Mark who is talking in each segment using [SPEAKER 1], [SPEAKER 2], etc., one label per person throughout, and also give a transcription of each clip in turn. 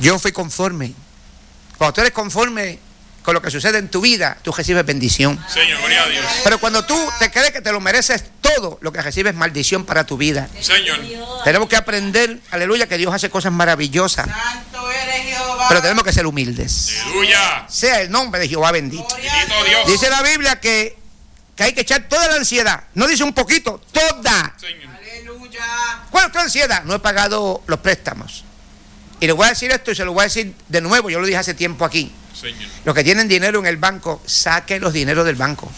[SPEAKER 1] Yo fui conforme. Cuando tú eres conforme con lo que sucede en tu vida, tú recibes bendición.
[SPEAKER 2] Señor, gloria a Dios.
[SPEAKER 1] Pero cuando tú te crees que te lo mereces todo, lo que recibes es maldición para tu vida.
[SPEAKER 2] Señor.
[SPEAKER 1] Tenemos que aprender, aleluya, que Dios hace cosas maravillosas.
[SPEAKER 3] Santo eres Jehová.
[SPEAKER 1] Pero tenemos que ser humildes.
[SPEAKER 2] Aleluya.
[SPEAKER 1] Sea el nombre de Jehová bendito.
[SPEAKER 2] Bendito Dios.
[SPEAKER 1] Dice la Biblia que hay que echar toda la ansiedad. No dice un poquito, toda.
[SPEAKER 2] Señor.
[SPEAKER 3] Aleluya.
[SPEAKER 1] ¿Cuál es tu ansiedad? No he pagado los préstamos. Y le voy a decir esto y se lo voy a decir de nuevo. Yo lo dije hace tiempo aquí.
[SPEAKER 2] Señor.
[SPEAKER 1] Los que tienen dinero en el banco, saquen los dineros del banco.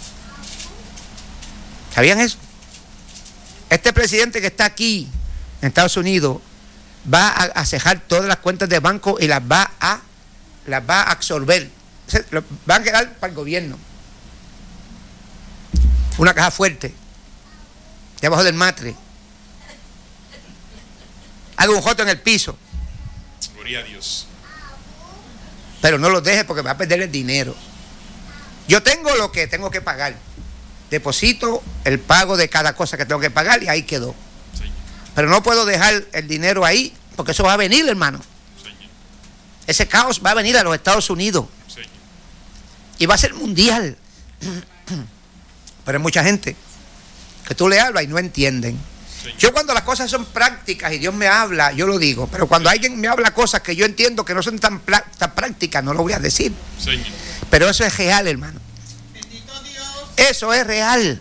[SPEAKER 1] ¿Sabían eso? Este presidente que está aquí en Estados Unidos va a cejar todas las cuentas de banco y las va a absorber. Van a quedar para el gobierno. Una caja fuerte, debajo del matre. Haga un joto en el piso.
[SPEAKER 2] Gloria a Dios.
[SPEAKER 1] Pero no los deje porque va a perder el dinero. Yo tengo lo que tengo que pagar. Deposito el pago de cada cosa que tengo que pagar y ahí quedó.
[SPEAKER 2] Señor.
[SPEAKER 1] Pero no puedo dejar el dinero ahí porque eso va a venir, hermano.
[SPEAKER 2] Señor.
[SPEAKER 1] Ese caos va a venir a los Estados Unidos.
[SPEAKER 2] Señor.
[SPEAKER 1] Y va a ser mundial. Pero hay mucha gente que tú le hablas y no entienden.
[SPEAKER 2] Señor.
[SPEAKER 1] Yo cuando las cosas son prácticas y Dios me habla, yo lo digo. Pero cuando alguien me habla cosas que yo entiendo que no son tan prácticas, no lo voy a decir.
[SPEAKER 2] Señor.
[SPEAKER 1] Pero eso es real, hermano.
[SPEAKER 3] Bendito Dios.
[SPEAKER 1] Eso es real.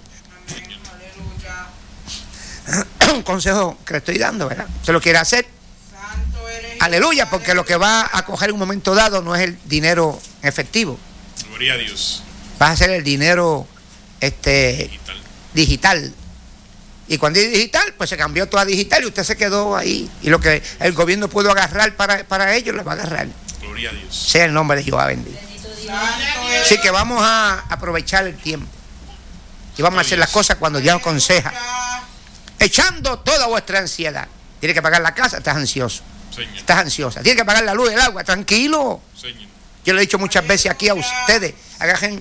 [SPEAKER 3] Aleluya.
[SPEAKER 1] Un consejo que le estoy dando, ¿verdad? Se lo quiere hacer.
[SPEAKER 3] Santo eres
[SPEAKER 1] Aleluya, porque lo que va a coger en un momento dado no es el dinero efectivo.
[SPEAKER 2] Gloria a Dios.
[SPEAKER 1] Va a ser el dinero
[SPEAKER 2] Digital.
[SPEAKER 1] digital. Y cuando es digital, pues se cambió todo a digital y usted se quedó ahí. Y lo que el gobierno pudo agarrar para ellos, lo va a agarrar.
[SPEAKER 2] Gloria a Dios.
[SPEAKER 1] Sea el nombre de Jehová bendito. Así que vamos a aprovechar el tiempo. Y vamos a hacer las cosas cuando Dios aconseja. Echando toda vuestra ansiedad. Tiene que pagar la casa, estás ansioso.
[SPEAKER 2] Señor.
[SPEAKER 1] Estás ansiosa. Tiene que pagar la luz, el agua, tranquilo.
[SPEAKER 2] Señor.
[SPEAKER 1] Yo le he dicho muchas veces aquí a ustedes, agarren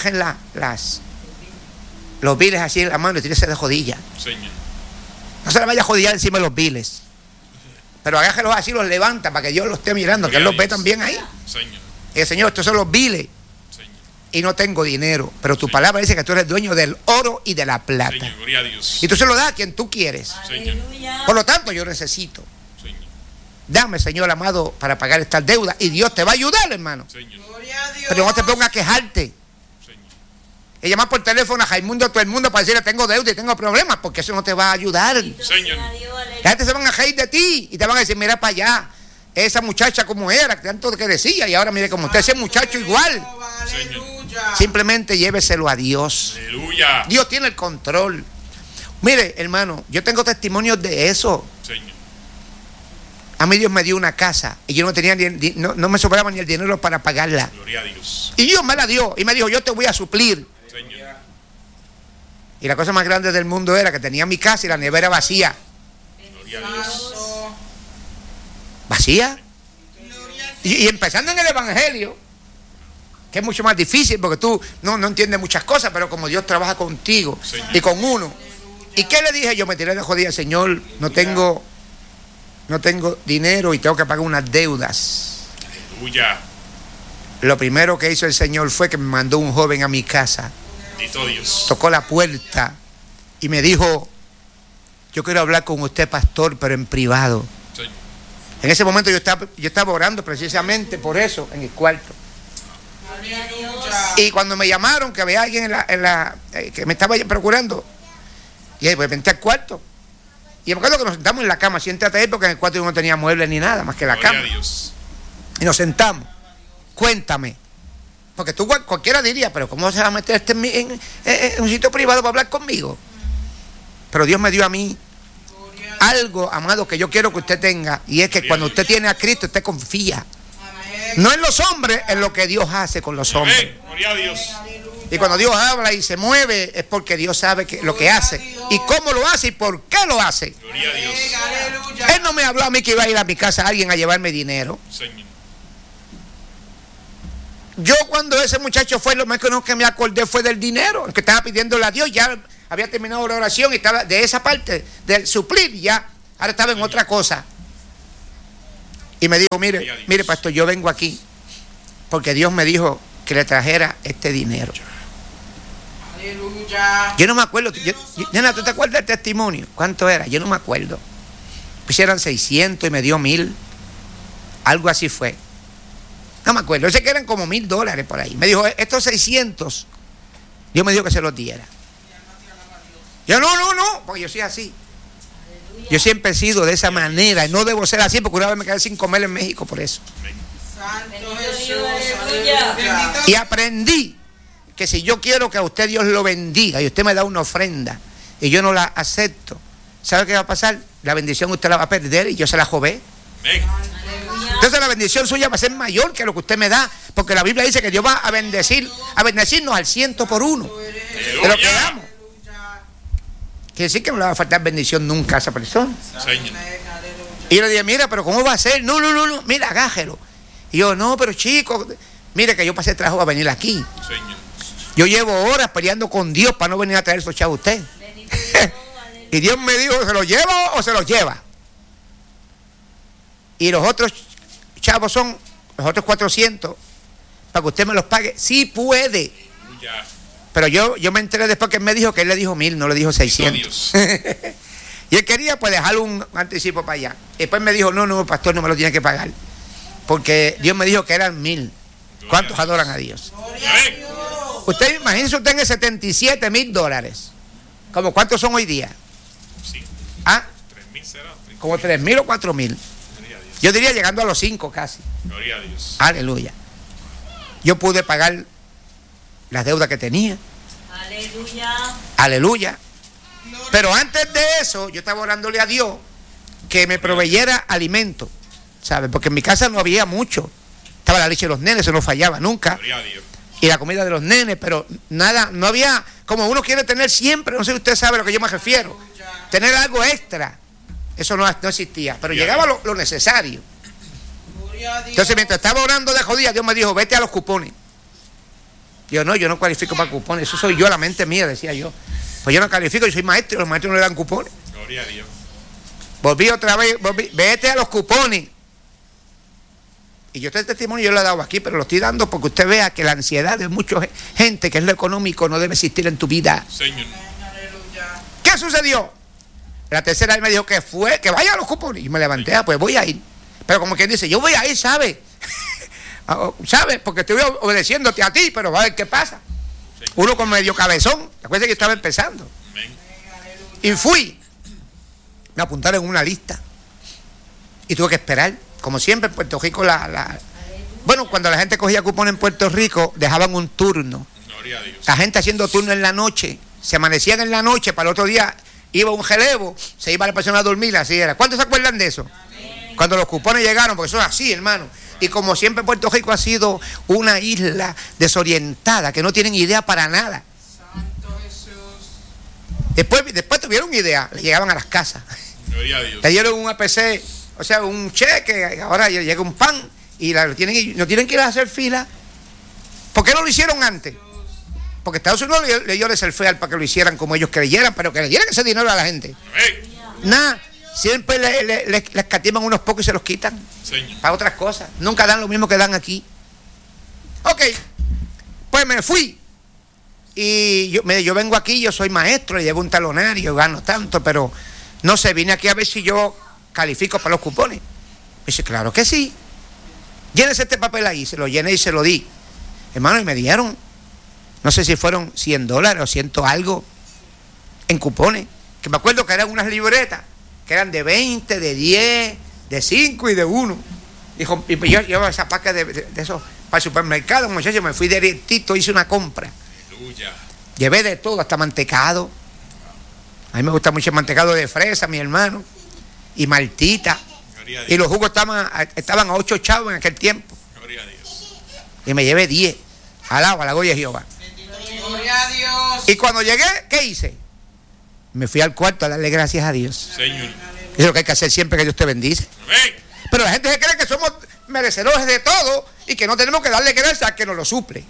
[SPEAKER 1] los biles así en la mano y tírense de rodillas.
[SPEAKER 2] Señor.
[SPEAKER 1] No se le vaya a jodillar encima de los biles. Pero agárrenlos así, los levanta para que Dios los esté mirando, que Él los ve también ahí.
[SPEAKER 2] Señor.
[SPEAKER 1] Y el Señor, estos son los biles.
[SPEAKER 2] Señor.
[SPEAKER 1] Y no tengo dinero. Pero tu
[SPEAKER 2] Sí.
[SPEAKER 1] palabra dice que tú eres dueño del oro y de la plata.
[SPEAKER 2] Señor. Gloria a Dios.
[SPEAKER 1] Y tú se lo das a quien tú quieres.
[SPEAKER 2] Señor.
[SPEAKER 1] Por lo tanto, yo necesito.
[SPEAKER 2] Señor.
[SPEAKER 1] Dame, Señor amado, para pagar estas deudas. Y Dios te va a ayudar, hermano.
[SPEAKER 2] Señor.
[SPEAKER 3] Gloria a Dios.
[SPEAKER 1] Pero no te pongas a quejarte.
[SPEAKER 2] Señor.
[SPEAKER 1] Y llamar por teléfono a Raimundo, a todo el mundo para decirle tengo deuda y tengo problemas, porque eso no te va a ayudar.
[SPEAKER 2] Señor.
[SPEAKER 1] La gente se van a reír de ti y te van a decir, mira para allá, esa muchacha como era, tanto que decía, y ahora mire como usted, ese muchacho igual.
[SPEAKER 3] Aleluya.
[SPEAKER 1] Simplemente lléveselo a Dios.
[SPEAKER 2] Aleluya.
[SPEAKER 1] Dios tiene el control. Mire, hermano, yo tengo testimonios de eso.
[SPEAKER 2] Señor.
[SPEAKER 1] A mí Dios me dio una casa y yo no tenía no me sobraba ni el dinero para pagarla.
[SPEAKER 2] Gloria a Dios.
[SPEAKER 1] Y Dios me la dio y me dijo, yo te voy a suplir.
[SPEAKER 2] Señor.
[SPEAKER 1] Y la cosa más grande del mundo era que tenía mi casa y la nevera vacía.
[SPEAKER 2] Gloria a Dios.
[SPEAKER 1] ¿Vacía? Y empezando en el Evangelio, que es mucho más difícil porque tú no entiendes muchas cosas, pero como Dios trabaja contigo
[SPEAKER 2] Señor.
[SPEAKER 1] y con uno. ¿Y qué le dije? Yo me tiré de jodida, Señor, no tengo dinero y tengo que pagar unas deudas.
[SPEAKER 2] Aleluya.
[SPEAKER 1] Lo primero que hizo el Señor fue que me mandó un joven a mi casa,
[SPEAKER 2] Bendito Dios.
[SPEAKER 1] tocó la puerta y me dijo, yo quiero hablar con usted, pastor, pero en privado.
[SPEAKER 2] Señor.
[SPEAKER 1] En ese momento yo estaba orando precisamente por eso en el cuarto. Y cuando me llamaron que había alguien que me estaba procurando, y ahí pues vente al cuarto. Y me acuerdo que nos sentamos en la cama, siéntate ahí porque en el cuarto yo no tenía muebles ni nada más que la
[SPEAKER 2] Gloria
[SPEAKER 1] cama.
[SPEAKER 2] a Dios.
[SPEAKER 1] Y nos sentamos. Cuéntame. Porque tú cualquiera diría, pero ¿cómo se va a meter en un sitio privado para hablar conmigo? Pero Dios me dio a mí algo, amado, que yo quiero que usted tenga, y es que cuando usted tiene a Cristo, usted confía. No en los hombres, en lo que Dios hace con los hombres.
[SPEAKER 2] Amén. Gloria a Dios.
[SPEAKER 1] Y cuando Dios habla y se mueve, es porque Dios sabe lo que hace, y cómo lo hace y por qué lo hace.
[SPEAKER 2] Gloria a Dios.
[SPEAKER 1] Él no me habló a mí que iba a ir a mi casa a alguien a llevarme dinero.
[SPEAKER 2] Señor.
[SPEAKER 1] Yo cuando ese muchacho fue, lo más que me acordé fue del dinero, que estaba pidiéndole a Dios. Ya había terminado la oración y estaba de esa parte, del suplir ya, ahora estaba en otra cosa. Y me dijo, mire, pastor, yo vengo aquí porque Dios me dijo que le trajera este dinero.
[SPEAKER 3] Aleluya.
[SPEAKER 1] Yo no me acuerdo. Nena, ¿tú te acuerdas del testimonio? ¿Cuánto era? Yo no me acuerdo. Pues eran 600 y me dio 1000. Algo así fue. No me acuerdo. Yo sé que eran como $1000 por ahí. Me dijo, estos 600, Dios me dijo que se los diera. Yo no, porque yo soy así. Yo siempre he sido de esa manera y no debo ser así porque una vez me quedé sin comer en México por eso.
[SPEAKER 3] Santo Jesús.
[SPEAKER 4] Aleluya.
[SPEAKER 3] Bendito
[SPEAKER 1] Y aprendí que si yo quiero que a usted Dios lo bendiga y usted me da una ofrenda y yo no la acepto, ¿sabe qué va a pasar? La bendición usted la va a perder y yo se la jové.
[SPEAKER 2] Amén.
[SPEAKER 1] Entonces la bendición suya va a ser mayor que lo que usted me da, porque la Biblia dice que Dios va a bendecirnos al 100 por 1 de lo que damos.
[SPEAKER 3] Aleluya.
[SPEAKER 1] Quiere decir que no le va a faltar bendición nunca a esa persona.
[SPEAKER 2] Señor.
[SPEAKER 1] Y yo le dije, mira, pero ¿cómo va a ser? No, mira, agájelo. Y yo, no, pero chico, mire que yo pasé trabajo a venir aquí.
[SPEAKER 2] Señor.
[SPEAKER 1] Yo llevo horas peleando con Dios para no venir a traer esos chavos a usted. Y Dios me dijo, ¿se los lleva o se los lleva? Y los otros chavos son, los otros 400, para que usted me los pague. Sí puede.
[SPEAKER 2] Aleluya.
[SPEAKER 1] Pero yo me enteré después que él me dijo que él le dijo 1000, no le dijo 600. Y él quería pues dejarle un anticipo para allá. Y después me dijo, no, pastor, no me lo tiene que pagar. Porque Dios me dijo que eran 1000. ¿Cuántos adoran a Dios?
[SPEAKER 3] Gloria a Dios.
[SPEAKER 1] Usted, imagínese usted en $77,000. ¿Cómo cuántos son hoy día?
[SPEAKER 2] Sí.
[SPEAKER 1] ¿Ah?
[SPEAKER 2] 3,000 será.
[SPEAKER 1] Como 3,000 o 4,000.
[SPEAKER 2] Gloria a Dios.
[SPEAKER 1] Yo diría llegando a los 5 casi.
[SPEAKER 2] Gloria a Dios.
[SPEAKER 1] Aleluya. Yo pude pagar las deudas que tenía.
[SPEAKER 4] Aleluya.
[SPEAKER 1] Aleluya. Pero antes de eso, yo estaba orándole a Dios que me proveyera alimento, ¿sabes? Porque en mi casa no había mucho. Estaba la leche de los nenes, eso no fallaba nunca.
[SPEAKER 2] Gloria a Dios.
[SPEAKER 1] Y la comida de los nenes, pero nada, no había, como uno quiere tener siempre, no sé si usted sabe a lo que yo me refiero, tener algo extra. Eso no existía, pero llegaba lo necesario.
[SPEAKER 3] Gloria a Dios.
[SPEAKER 1] Entonces, mientras estaba orando de jodida, Dios me dijo, vete a los cupones. Yo no cualifico para cupones, eso soy yo, la mente mía, decía yo. Pues yo no califico, yo soy maestro y los maestros no le dan cupones.
[SPEAKER 2] Gloria a Dios.
[SPEAKER 1] Volví otra vez, vete a los cupones. Y yo este testimonio yo lo he dado aquí, pero lo estoy dando porque usted vea que la ansiedad de mucha gente, que es lo económico, no debe existir en tu vida.
[SPEAKER 2] Señor.
[SPEAKER 3] Aleluya.
[SPEAKER 1] ¿Qué sucedió? La tercera vez me dijo que vaya a los cupones. Y me levanté, pues voy a ir. Pero como quien dice, yo voy a ir, ¿sabe? ¿Sabes? Porque estoy obedeciéndote a ti, pero va a ver qué pasa. Uno con medio cabezón. Acuérdense que yo estaba empezando.
[SPEAKER 2] Amén.
[SPEAKER 1] Y fui. Me apuntaron en una lista. Y tuve que esperar. Como siempre en Puerto Rico, bueno, cuando la gente cogía cupón en Puerto Rico, dejaban un turno.
[SPEAKER 2] Gloria a Dios.
[SPEAKER 1] La gente haciendo turno en la noche. Se amanecían en la noche, para el otro día iba un relevo, se iba la persona a dormir, así era. ¿Cuántos se acuerdan de eso? Cuando los cupones llegaron, porque son así, hermano. Y como siempre Puerto Rico ha sido una isla desorientada, que no tienen idea para nada.
[SPEAKER 3] Santo Jesús.
[SPEAKER 1] Después tuvieron idea, le llegaban a las casas.
[SPEAKER 2] Gloria a Dios.
[SPEAKER 1] Le dieron un APC, o sea, un cheque, ahora llega un pan y no tienen que ir a hacer fila. ¿Por qué no lo hicieron antes? Porque Estados Unidos le dio el FEAL para que lo hicieran como ellos creyeran, pero que le dieran ese dinero a la gente.
[SPEAKER 2] Amén.
[SPEAKER 1] Nada, siempre les escatiman unos pocos y se los quitan
[SPEAKER 2] Señor.
[SPEAKER 1] para otras cosas. Nunca dan lo mismo que dan aquí. Ok, pues me fui. Y yo vengo aquí, yo soy maestro, le llevo un talonario, gano tanto, pero no sé, vine aquí a ver si yo califico para los cupones. Me dice, claro que sí. Llénese este papel ahí, se lo llené y se lo di. Hermano, y me dieron, no sé si fueron $100 o 100 algo en cupones. Que me acuerdo que eran unas libretas, que eran de 20, de 10, de 5 y de 1. Dijo, y pues yo llevaba esa paca de eso para el supermercado, muchachos, me fui directito, hice una compra.
[SPEAKER 2] Aleluya.
[SPEAKER 1] Llevé de todo, hasta mantecado. A mí me gusta mucho el mantecado de fresa, mi hermano. Y maltita.
[SPEAKER 2] Gloria a
[SPEAKER 1] Y
[SPEAKER 2] Dios.
[SPEAKER 1] los jugos estaban a 8 chavos en aquel tiempo.
[SPEAKER 2] Gloria a Dios.
[SPEAKER 1] Y me llevé 10. Alaba a la gloria de Jehová.
[SPEAKER 3] Gloria a Dios.
[SPEAKER 1] Y cuando llegué, ¿qué hice? Me fui al cuarto a darle gracias a Dios.
[SPEAKER 2] Señor.
[SPEAKER 1] Eso es lo que hay que hacer siempre que Dios te bendice.
[SPEAKER 2] Amén.
[SPEAKER 1] Pero la gente se cree que somos merecedores de todo y que no tenemos que darle gracias a que nos lo suple.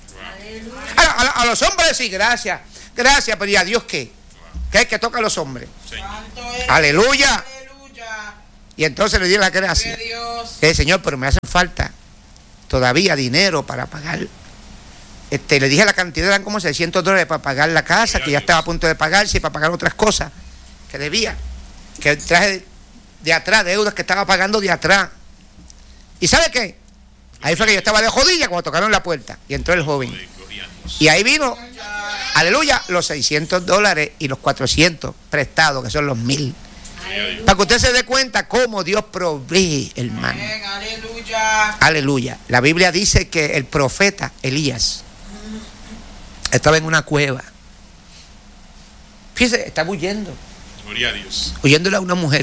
[SPEAKER 1] A los hombres sí, gracias. Gracias, pero ¿y a Dios qué? ¿Qué es que toca a los hombres?
[SPEAKER 2] Señor.
[SPEAKER 3] Santo eres.
[SPEAKER 1] Aleluya.
[SPEAKER 3] Aleluya.
[SPEAKER 1] Y entonces le di la gracia. Señor, pero me hace falta todavía dinero para pagar. Le dije la cantidad, eran como $600 para pagar la casa, que ya estaba a punto de pagarse, y para pagar otras cosas que debía. Que traje de atrás, deudas que estaba pagando de atrás. ¿Y sabe qué? Ahí fue que yo estaba de jodilla cuando tocaron la puerta y entró el joven. Y ahí vino, aleluya, los $600 y los 400 prestados, que son los 1000. Para que usted se dé cuenta cómo Dios provee, hermano.
[SPEAKER 3] Aleluya.
[SPEAKER 1] Aleluya. La Biblia dice que el profeta Elías estaba en una cueva. Fíjese, estaba huyendo.
[SPEAKER 2] Gloria a Dios.
[SPEAKER 1] Huyéndole a una mujer.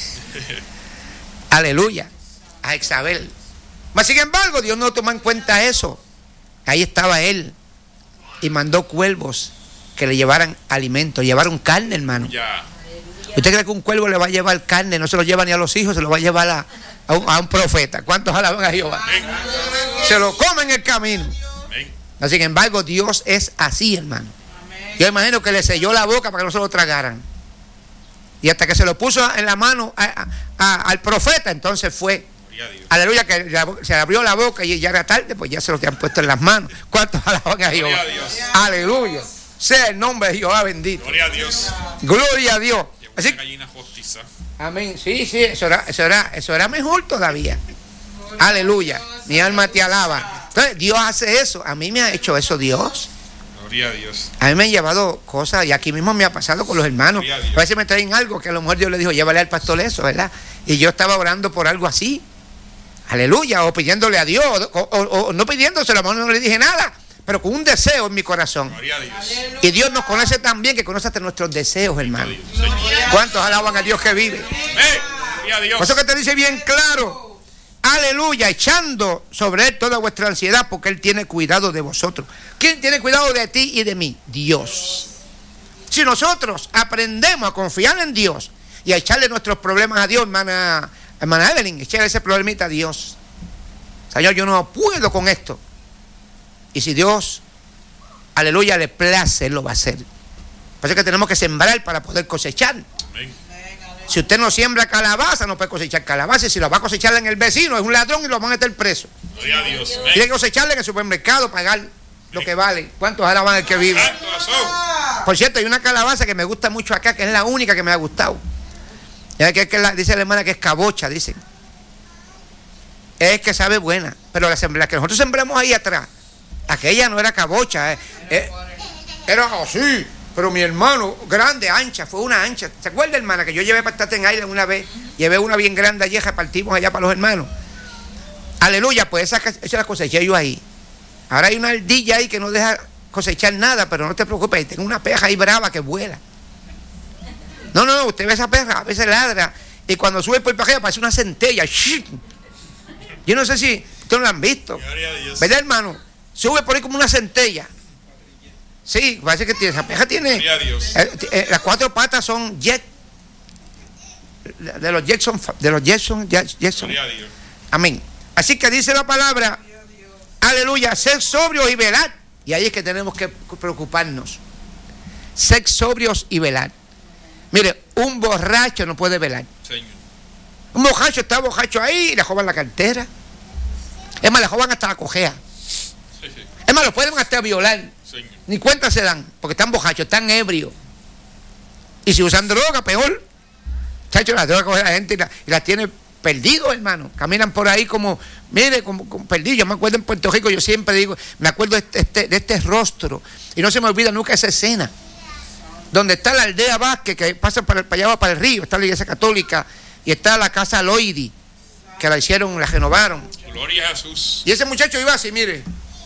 [SPEAKER 1] Aleluya. A Jezabel. Mas sin embargo, Dios no toma en cuenta eso. Ahí estaba él. Y mandó cuervos que le llevaran alimento. Llevaron carne, hermano.
[SPEAKER 2] Ya.
[SPEAKER 1] ¿Usted cree que un cuervo le va a llevar carne? No se lo lleva ni a los hijos, se lo va a llevar a un profeta. ¿Cuántos alaban a Jehová?
[SPEAKER 2] Amén.
[SPEAKER 1] Se lo comen en el camino.
[SPEAKER 2] Amén.
[SPEAKER 1] Mas, sin embargo, Dios es así, hermano. Yo imagino que le selló la boca para que no se lo tragaran. Y hasta que se lo puso en la mano al profeta, entonces fue. Aleluya, que se abrió la boca y ya era tarde, pues ya se lo habían puesto en las manos. ¿Cuántos alaban a Jehová? Aleluya. Sea el nombre de Jehová bendito.
[SPEAKER 2] Gloria a Dios.
[SPEAKER 1] Gloria a Dios. Así,
[SPEAKER 2] gallina hostiza.
[SPEAKER 1] amén. Sí, eso era mejor todavía. Aleluya. Mi alma te alaba. Entonces, Dios hace eso. A mí me ha hecho eso Dios.
[SPEAKER 2] Gloria a Dios.
[SPEAKER 1] A mí me han llevado cosas, y aquí mismo me ha pasado con los hermanos. A veces me traen algo que a lo mejor Dios le dijo, llévale al pastor eso, ¿verdad? Y yo estaba orando por algo así. Aleluya. O pidiéndole a Dios, o no pidiéndoselo, a lo mejor no le dije nada, pero con un deseo en mi corazón.
[SPEAKER 2] Gloria a Dios.
[SPEAKER 1] Y Dios nos conoce tan bien que conoce hasta nuestros deseos, hermano. ¿Cuántos alaban a Dios que vive?
[SPEAKER 2] Gloria a Dios.
[SPEAKER 1] Por eso que te dice bien claro, aleluya, echando sobre él toda vuestra ansiedad, porque él tiene cuidado de vosotros. ¿Quién tiene cuidado de ti y de mí? Dios. Si nosotros aprendemos a confiar en Dios y a echarle nuestros problemas a Dios, hermana Evelyn, echarle ese problemita a Dios. Señor, yo no puedo con esto. Y si Dios, aleluya, le place, Él lo va a hacer. Por eso que tenemos que sembrar para poder cosechar.
[SPEAKER 2] Amén.
[SPEAKER 1] Si usted no siembra calabaza, no puede cosechar calabaza. Y si lo va a cosechar en el vecino, es un ladrón y lo van a meter preso.
[SPEAKER 2] Gloria a Dios.
[SPEAKER 1] Tiene que cosecharle en el supermercado, pagar lo que vale. ¿Cuántos alaban el que vive? Por cierto, hay una calabaza que me gusta mucho acá, que es la única que me ha gustado. Dice la hermana que es cabocha, dicen. Es que sabe buena. Pero la que nosotros sembramos ahí atrás, aquella no era cabocha. Era así. Pero mi hermano, grande, ancha, fue una ancha. ¿Se acuerda, hermana, que yo llevé para Staten Island una vez? Llevé una bien grande allí, partimos allá para los hermanos. Aleluya, pues esa la coseché yo ahí. Ahora hay una ardilla ahí que no deja cosechar nada, pero no te preocupes, tengo una perra ahí brava que vuela. No, usted ve esa perra, a veces ladra, y cuando sube por el paje parece una centella. Yo no sé si ustedes lo han visto. ¿Verdad, hermano? Sube por ahí como una centella. Sí, parece que esa perra tiene. Las 4 patas son jet. De los Jetson. Amén. Así que dice la palabra, aleluya, ser sobrios y velar. Y ahí es que tenemos que preocuparnos. Ser sobrios y velar. Mire, un borracho no puede velar.
[SPEAKER 2] Señor.
[SPEAKER 1] Un borracho está borracho ahí y le roban la cartera. Es más, le roban hasta la cojea. Es más, lo pueden hasta violar.
[SPEAKER 2] Señor.
[SPEAKER 1] Ni cuenta se dan, porque están borrachos, están ebrios. Y si usan droga, peor. Chacho, la droga coge a la gente y la tiene perdidos, hermano. Caminan por ahí como, mire, como perdidos. Yo me acuerdo en Puerto Rico, yo siempre digo, me acuerdo de este rostro. Y no se me olvida nunca esa escena. Donde está la aldea Vázquez, que pasa para allá, para el río, está la iglesia católica, y está la casa Loidi, que la hicieron, la renovaron.
[SPEAKER 2] Gloria a Jesús.
[SPEAKER 1] Y ese muchacho iba así, mire.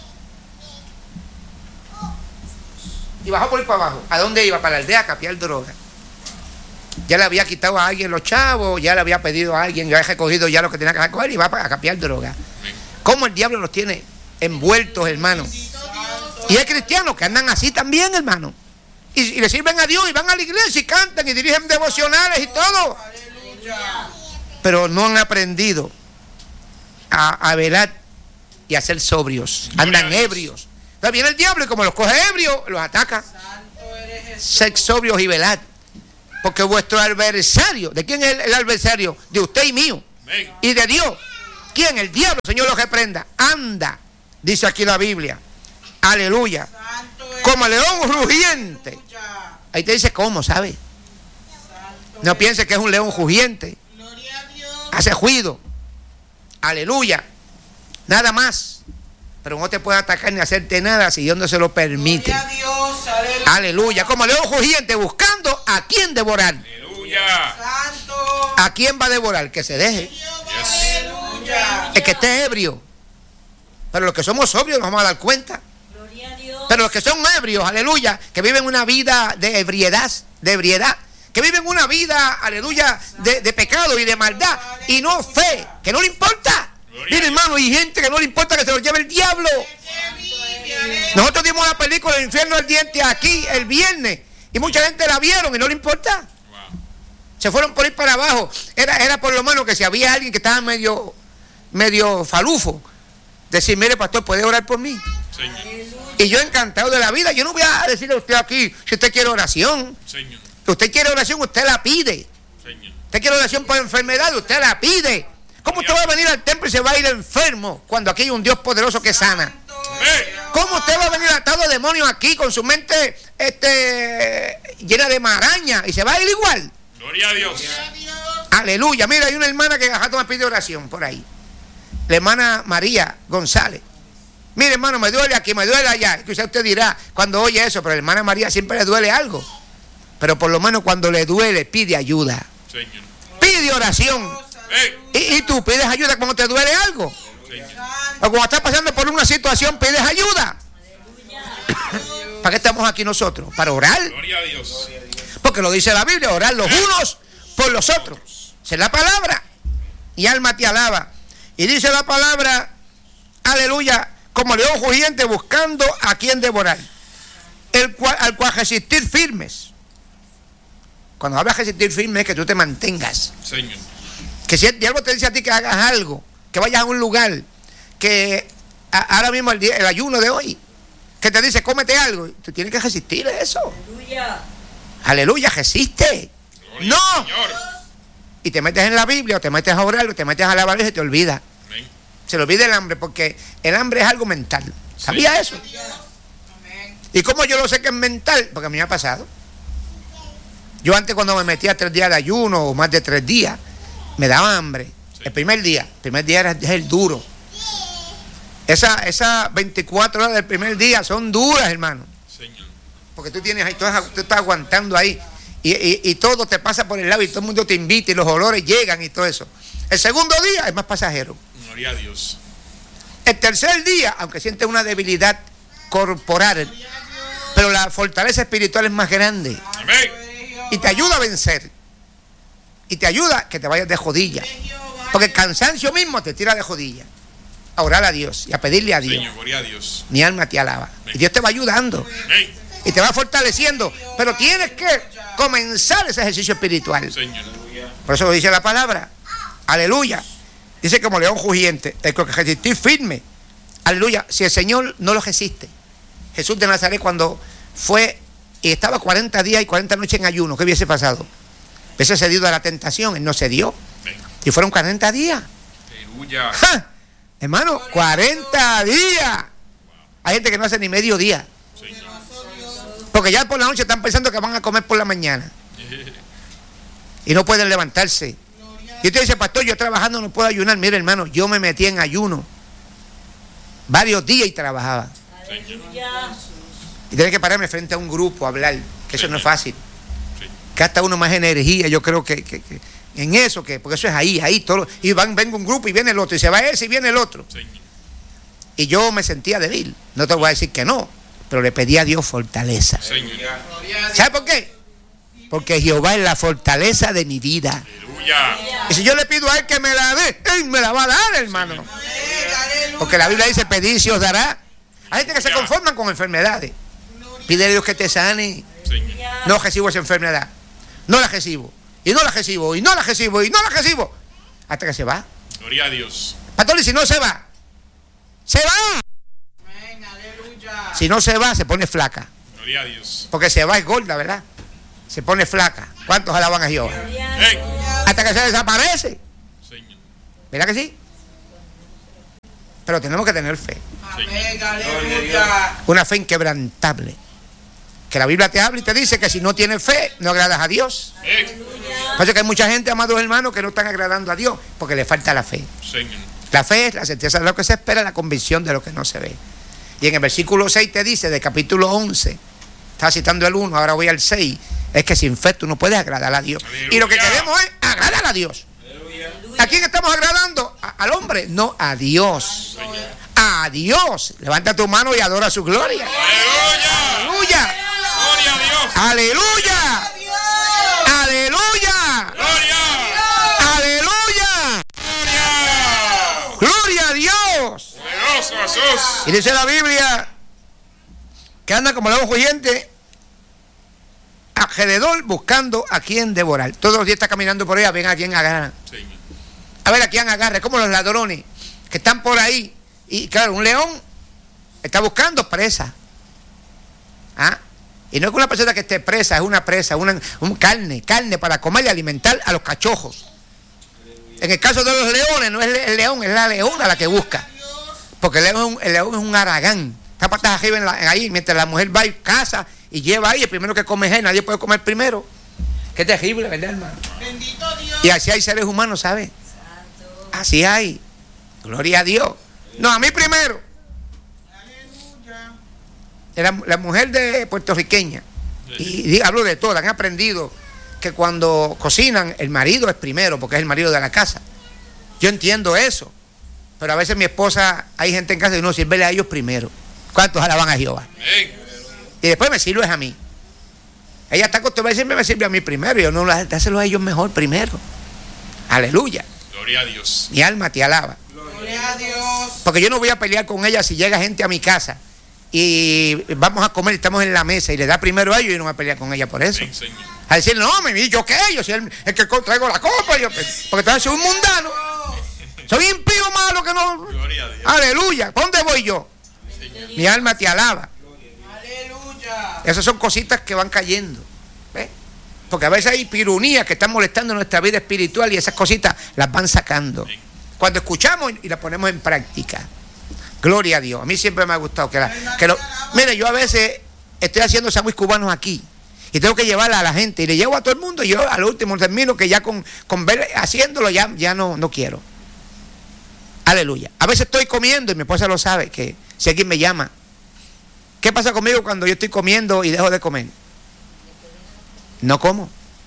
[SPEAKER 1] Y bajó por ahí para abajo. ¿A dónde iba? Para la aldea a capiar droga. Ya le había quitado a alguien los chavos, ya le había pedido a alguien, ya había recogido ya lo que tenía que recoger y va a capiar droga. ¿Cómo el diablo los tiene envueltos, hermano? Y hay cristianos que andan así también, hermano. Y le sirven a Dios y van a la iglesia y cantan y dirigen devocionales y todo. Pero no han aprendido a velar y a ser sobrios. Andan ebrios. Entonces viene el diablo y como los coge ebrios, los ataca. Ser sobrios y velar. Porque vuestro adversario, ¿de quién es el adversario? De usted y mío.
[SPEAKER 2] Amén.
[SPEAKER 1] Y de Dios. ¿Quién? El diablo, Señor lo reprenda. Anda, dice aquí la Biblia. Aleluya.
[SPEAKER 3] Santo es
[SPEAKER 1] Como león rugiente.
[SPEAKER 3] Aleluya.
[SPEAKER 1] Ahí te dice cómo, ¿sabe?
[SPEAKER 3] Santo
[SPEAKER 1] No
[SPEAKER 3] es.
[SPEAKER 1] piense que es un león rugiente.
[SPEAKER 3] Gloria a Dios.
[SPEAKER 1] Hace ruido. Aleluya. Nada más. Pero no te puede atacar ni hacerte nada si Dios no se lo permite.
[SPEAKER 3] Gloria a Dios. Aleluya.
[SPEAKER 1] Aleluya. Como león rugiente buscando a quién devorar.
[SPEAKER 2] Aleluya.
[SPEAKER 3] Santo.
[SPEAKER 1] ¿A quién va a devorar? Que se deje.
[SPEAKER 3] Aleluya.
[SPEAKER 1] El que esté ebrio. Pero los que somos sobrios nos vamos a dar cuenta.
[SPEAKER 4] Gloria a Dios.
[SPEAKER 1] Pero los que son ebrios, aleluya, que viven una vida de ebriedad, que viven una vida, aleluya, de pecado y de maldad y no fe, que no le importa. Mire, hermano, hay gente que no le importa que se lo lleve el diablo. Nosotros dimos la película El infierno ardiente aquí el viernes y mucha gente la vieron y no le importa.
[SPEAKER 2] Wow.
[SPEAKER 1] Se fueron por ir para abajo. Era por lo menos que si había alguien que estaba medio falufo, decir, mire, pastor, ¿puede orar por mí?
[SPEAKER 2] Señor.
[SPEAKER 1] Y yo encantado de la vida. Yo no voy a decirle a usted aquí, si usted quiere oración.
[SPEAKER 2] Señor.
[SPEAKER 1] Si usted quiere oración, usted la pide.
[SPEAKER 2] Señor.
[SPEAKER 1] Usted quiere oración por enfermedad, usted la pide. ¿Cómo usted va a venir al templo y se va a ir enfermo cuando aquí hay un Dios poderoso que sana?
[SPEAKER 2] Amén.
[SPEAKER 1] ¿Cómo usted va a venir atado de demonios aquí con su mente llena de maraña y se va a ir igual?
[SPEAKER 2] Gloria a Dios.
[SPEAKER 1] Aleluya. Mira, hay una hermana que Gajato me pide oración por ahí. La hermana María González. Mire, hermano, me duele aquí, me duele allá. Quizá usted dirá cuando oye eso, pero a la hermana María siempre le duele algo. Pero por lo menos cuando le duele, pide ayuda.
[SPEAKER 2] Señor.
[SPEAKER 1] Pide oración.
[SPEAKER 2] Amén.
[SPEAKER 1] Y tú pides ayuda cuando te duele algo.
[SPEAKER 2] Señor.
[SPEAKER 1] O cuando estás pasando por una situación, pides ayuda. ¿Para qué estamos aquí nosotros? Para orar.
[SPEAKER 2] Gloria a Dios.
[SPEAKER 1] Porque lo dice la Biblia, orar los unos por los otros. Esa es la palabra. Y alma te alaba. Y dice la palabra, aleluya, como león rugiente buscando a quien devorar. Al cual resistir firmes. Cuando hablas de resistir firmes es que tú te mantengas.
[SPEAKER 2] Señor.
[SPEAKER 1] Que si el diablo te dice a ti que hagas algo, que vayas a un lugar, que ahora mismo el ayuno de hoy, que te dice cómete algo, tú tienes que resistir eso.
[SPEAKER 4] Aleluya.
[SPEAKER 1] Aleluya, resiste.
[SPEAKER 2] Gloria
[SPEAKER 1] No.
[SPEAKER 2] al Señor.
[SPEAKER 1] Y te metes en la Biblia, o te metes a orar, o te metes a alabar y se te olvida.
[SPEAKER 2] Amén.
[SPEAKER 1] Se le olvida el hambre, porque el hambre es algo mental. ¿Sabía eso?
[SPEAKER 3] Amén.
[SPEAKER 1] ¿Y cómo yo lo sé que es mental? Porque a mí me ha pasado. Yo antes, cuando me metía 3 días de ayuno, o más de 3 días, me daba hambre.
[SPEAKER 2] Sí.
[SPEAKER 1] El primer día era el duro. Esas 24 horas del primer día son duras, hermano.
[SPEAKER 2] Señor.
[SPEAKER 1] Porque tú tienes ahí, tú estás aguantando ahí. Y todo te pasa por el lado y todo el mundo te invita y los olores llegan y todo eso. El segundo día es más pasajero.
[SPEAKER 2] Gloria a Dios.
[SPEAKER 1] El tercer día, aunque sientes una debilidad corporal, pero la fortaleza espiritual es más grande
[SPEAKER 2] Amén.
[SPEAKER 1] y te ayuda a vencer. Y te ayuda a que te vayas de rodillas. Porque el cansancio mismo te tira de rodillas. A orar a Dios y a pedirle a Dios.
[SPEAKER 2] Señor, gloria a Dios.
[SPEAKER 1] Mi alma te alaba. Y Dios te va ayudando.
[SPEAKER 2] Amén.
[SPEAKER 1] Y te va fortaleciendo. Pero tienes que comenzar ese ejercicio espiritual.
[SPEAKER 2] Señor.
[SPEAKER 1] Por eso lo dice la palabra. Aleluya. Dice como león rugiente, el que resistir firme. Aleluya. Si el Señor no lo resiste. Jesús de Nazaret cuando fue y estaba 40 días y 40 noches en ayuno, ¿qué hubiese pasado? Hubiese cedido a la tentación, él no cedió.
[SPEAKER 2] Amén.
[SPEAKER 1] Y fueron 40 días.
[SPEAKER 2] Aleluya.
[SPEAKER 1] ¡Ja! Hermano, 40 días. Hay gente que no hace ni medio día.
[SPEAKER 2] Señor.
[SPEAKER 1] Porque ya por la noche están pensando que van a comer por la mañana. Y no pueden levantarse. Y usted dice, pastor, yo trabajando no puedo ayunar. Mire, hermano, yo me metí en ayuno varios días y trabajaba.
[SPEAKER 4] Aleluya.
[SPEAKER 1] Y tenía que pararme frente a un grupo a hablar, que eso no es fácil.
[SPEAKER 2] Sí.
[SPEAKER 1] Gasta uno más energía, yo creo que en eso, porque eso es ahí todo. Y venga un grupo y viene el otro, y se va ese y viene el otro.
[SPEAKER 2] Señor.
[SPEAKER 1] Y yo me sentía débil. No te voy a decir que no, pero le pedí a Dios fortaleza.
[SPEAKER 2] Señor.
[SPEAKER 1] ¿Sabe por qué? Porque Jehová es la fortaleza de mi vida.
[SPEAKER 2] Aleluya.
[SPEAKER 1] Y si yo le pido a Él que me la dé, Él me la va a dar, hermano. Porque la Biblia dice, pedid y se os dará. Hay gente que se conforman con enfermedades. Pide a Dios que te sane.
[SPEAKER 2] Señor.
[SPEAKER 1] No recibo esa enfermedad. No la recibo. Y no la recibo. Y no la recibo. Y no la recibo. Hasta que se va.
[SPEAKER 2] Gloria a Dios.
[SPEAKER 1] Pastor, y si no se va. Se va.
[SPEAKER 3] Amén. Aleluya.
[SPEAKER 1] Si no se va, se pone flaca.
[SPEAKER 2] Gloria a Dios.
[SPEAKER 1] Porque se va es gorda, ¿verdad? se pone flaca. ¿Cuántos alaban a Jehová?
[SPEAKER 2] Ey.
[SPEAKER 1] Hasta que se desaparece.
[SPEAKER 2] Señor.
[SPEAKER 1] ¿Verdad que sí? Pero tenemos que tener fe.
[SPEAKER 3] Amén, aleluya.
[SPEAKER 1] Una fe inquebrantable. Que la Biblia te habla y te dice que si no tienes fe, no agradas a Dios.
[SPEAKER 2] Ey.
[SPEAKER 1] Por eso que hay mucha gente, amados hermanos, que no están agradando a Dios, porque le falta la fe.
[SPEAKER 2] Señor.
[SPEAKER 1] La fe es la certeza de lo que se espera, la convicción de lo que no se ve. Y en el versículo 6 te dice, del capítulo 11, estaba citando el 1, ahora voy al 6, es que sin fe tú no puedes agradar a Dios.
[SPEAKER 2] Aleluya.
[SPEAKER 1] Y lo que queremos es agradar a Dios. ¿A quién estamos agradando? ¿Al hombre? No, a Dios. A Dios. Levanta tu mano y adora su gloria.
[SPEAKER 2] Aleluya.
[SPEAKER 1] Aleluya.
[SPEAKER 2] Gloria a Dios.
[SPEAKER 1] Aleluya. Aleluya.
[SPEAKER 2] Gloria.
[SPEAKER 1] Aleluya.
[SPEAKER 2] Gloria.
[SPEAKER 1] Gloria a Dios.
[SPEAKER 2] Poderoso Jesús.
[SPEAKER 1] Y dice la Biblia que anda como lobo huyente alrededor buscando a quien devorar. Todos los días está caminando por ahí a ver a quien agarra.
[SPEAKER 2] Señor.
[SPEAKER 1] A ver a quién agarre, como los ladrones que están por ahí. Y claro, un león está buscando presa. ¿Ah? Y no es que una persona que esté presa, es una presa, carne para comer y alimentar a los cachojos. En el caso de los leones, no es el león, es la leona la que busca. Porque el león es un haragán. Está patas arriba ahí, mientras la mujer va y caza y lleva ahí, el primero que come es él, nadie puede comer primero. Qué terrible, ¿verdad, hermano?
[SPEAKER 3] Bendito Dios.
[SPEAKER 1] Y así hay seres humanos, ¿sabes? Así hay. Gloria a Dios. No, a mí primero.
[SPEAKER 3] Aleluya.
[SPEAKER 1] Era la mujer de puertorriqueña. Y hablo de todas, han aprendido que cuando cocinan, el marido es primero, porque es el marido de la casa. Yo entiendo eso. Pero a veces mi esposa, hay gente en casa y no sirve a ellos primero. ¿Cuántos alaban a Jehová?
[SPEAKER 2] Ey.
[SPEAKER 1] Y después me sirves a mí. Ella está acostumbrada y siempre me sirve a mí primero. Y yo no, dáselo a ellos mejor primero. Aleluya.
[SPEAKER 2] Gloria a Dios.
[SPEAKER 1] Mi alma te alaba.
[SPEAKER 3] Gloria a Dios.
[SPEAKER 1] Porque yo no voy a pelear con ella si llega gente a mi casa y vamos a comer y estamos en la mesa y le da primero a ellos y no voy a pelear con ella por eso.
[SPEAKER 2] Sí, Señor.
[SPEAKER 1] A decir, no, ¿yo qué? Yo soy el que traigo la copa. Porque tú soy un mundano. Soy impío malo que no.
[SPEAKER 2] Gloria a Dios.
[SPEAKER 1] Aleluya. ¿Para dónde voy yo?
[SPEAKER 2] Señor.
[SPEAKER 1] Mi alma te alaba.
[SPEAKER 3] Aleluya.
[SPEAKER 1] Esas son cositas que van cayendo. ¿Ves? Porque a veces hay pirunías que están molestando nuestra vida espiritual y esas cositas las van sacando. Cuando escuchamos y las ponemos en práctica. Gloria a Dios. A mí siempre me ha gustado mire, yo a veces estoy haciendo sándwiches cubanos aquí y tengo que llevarla a la gente y le llevo a todo el mundo y yo al último termino que ya con ver haciéndolo ya no quiero. Aleluya. A veces estoy comiendo y mi esposa lo sabe, que si alguien me llama, ¿qué pasa conmigo cuando yo estoy comiendo y dejo de comer? No como.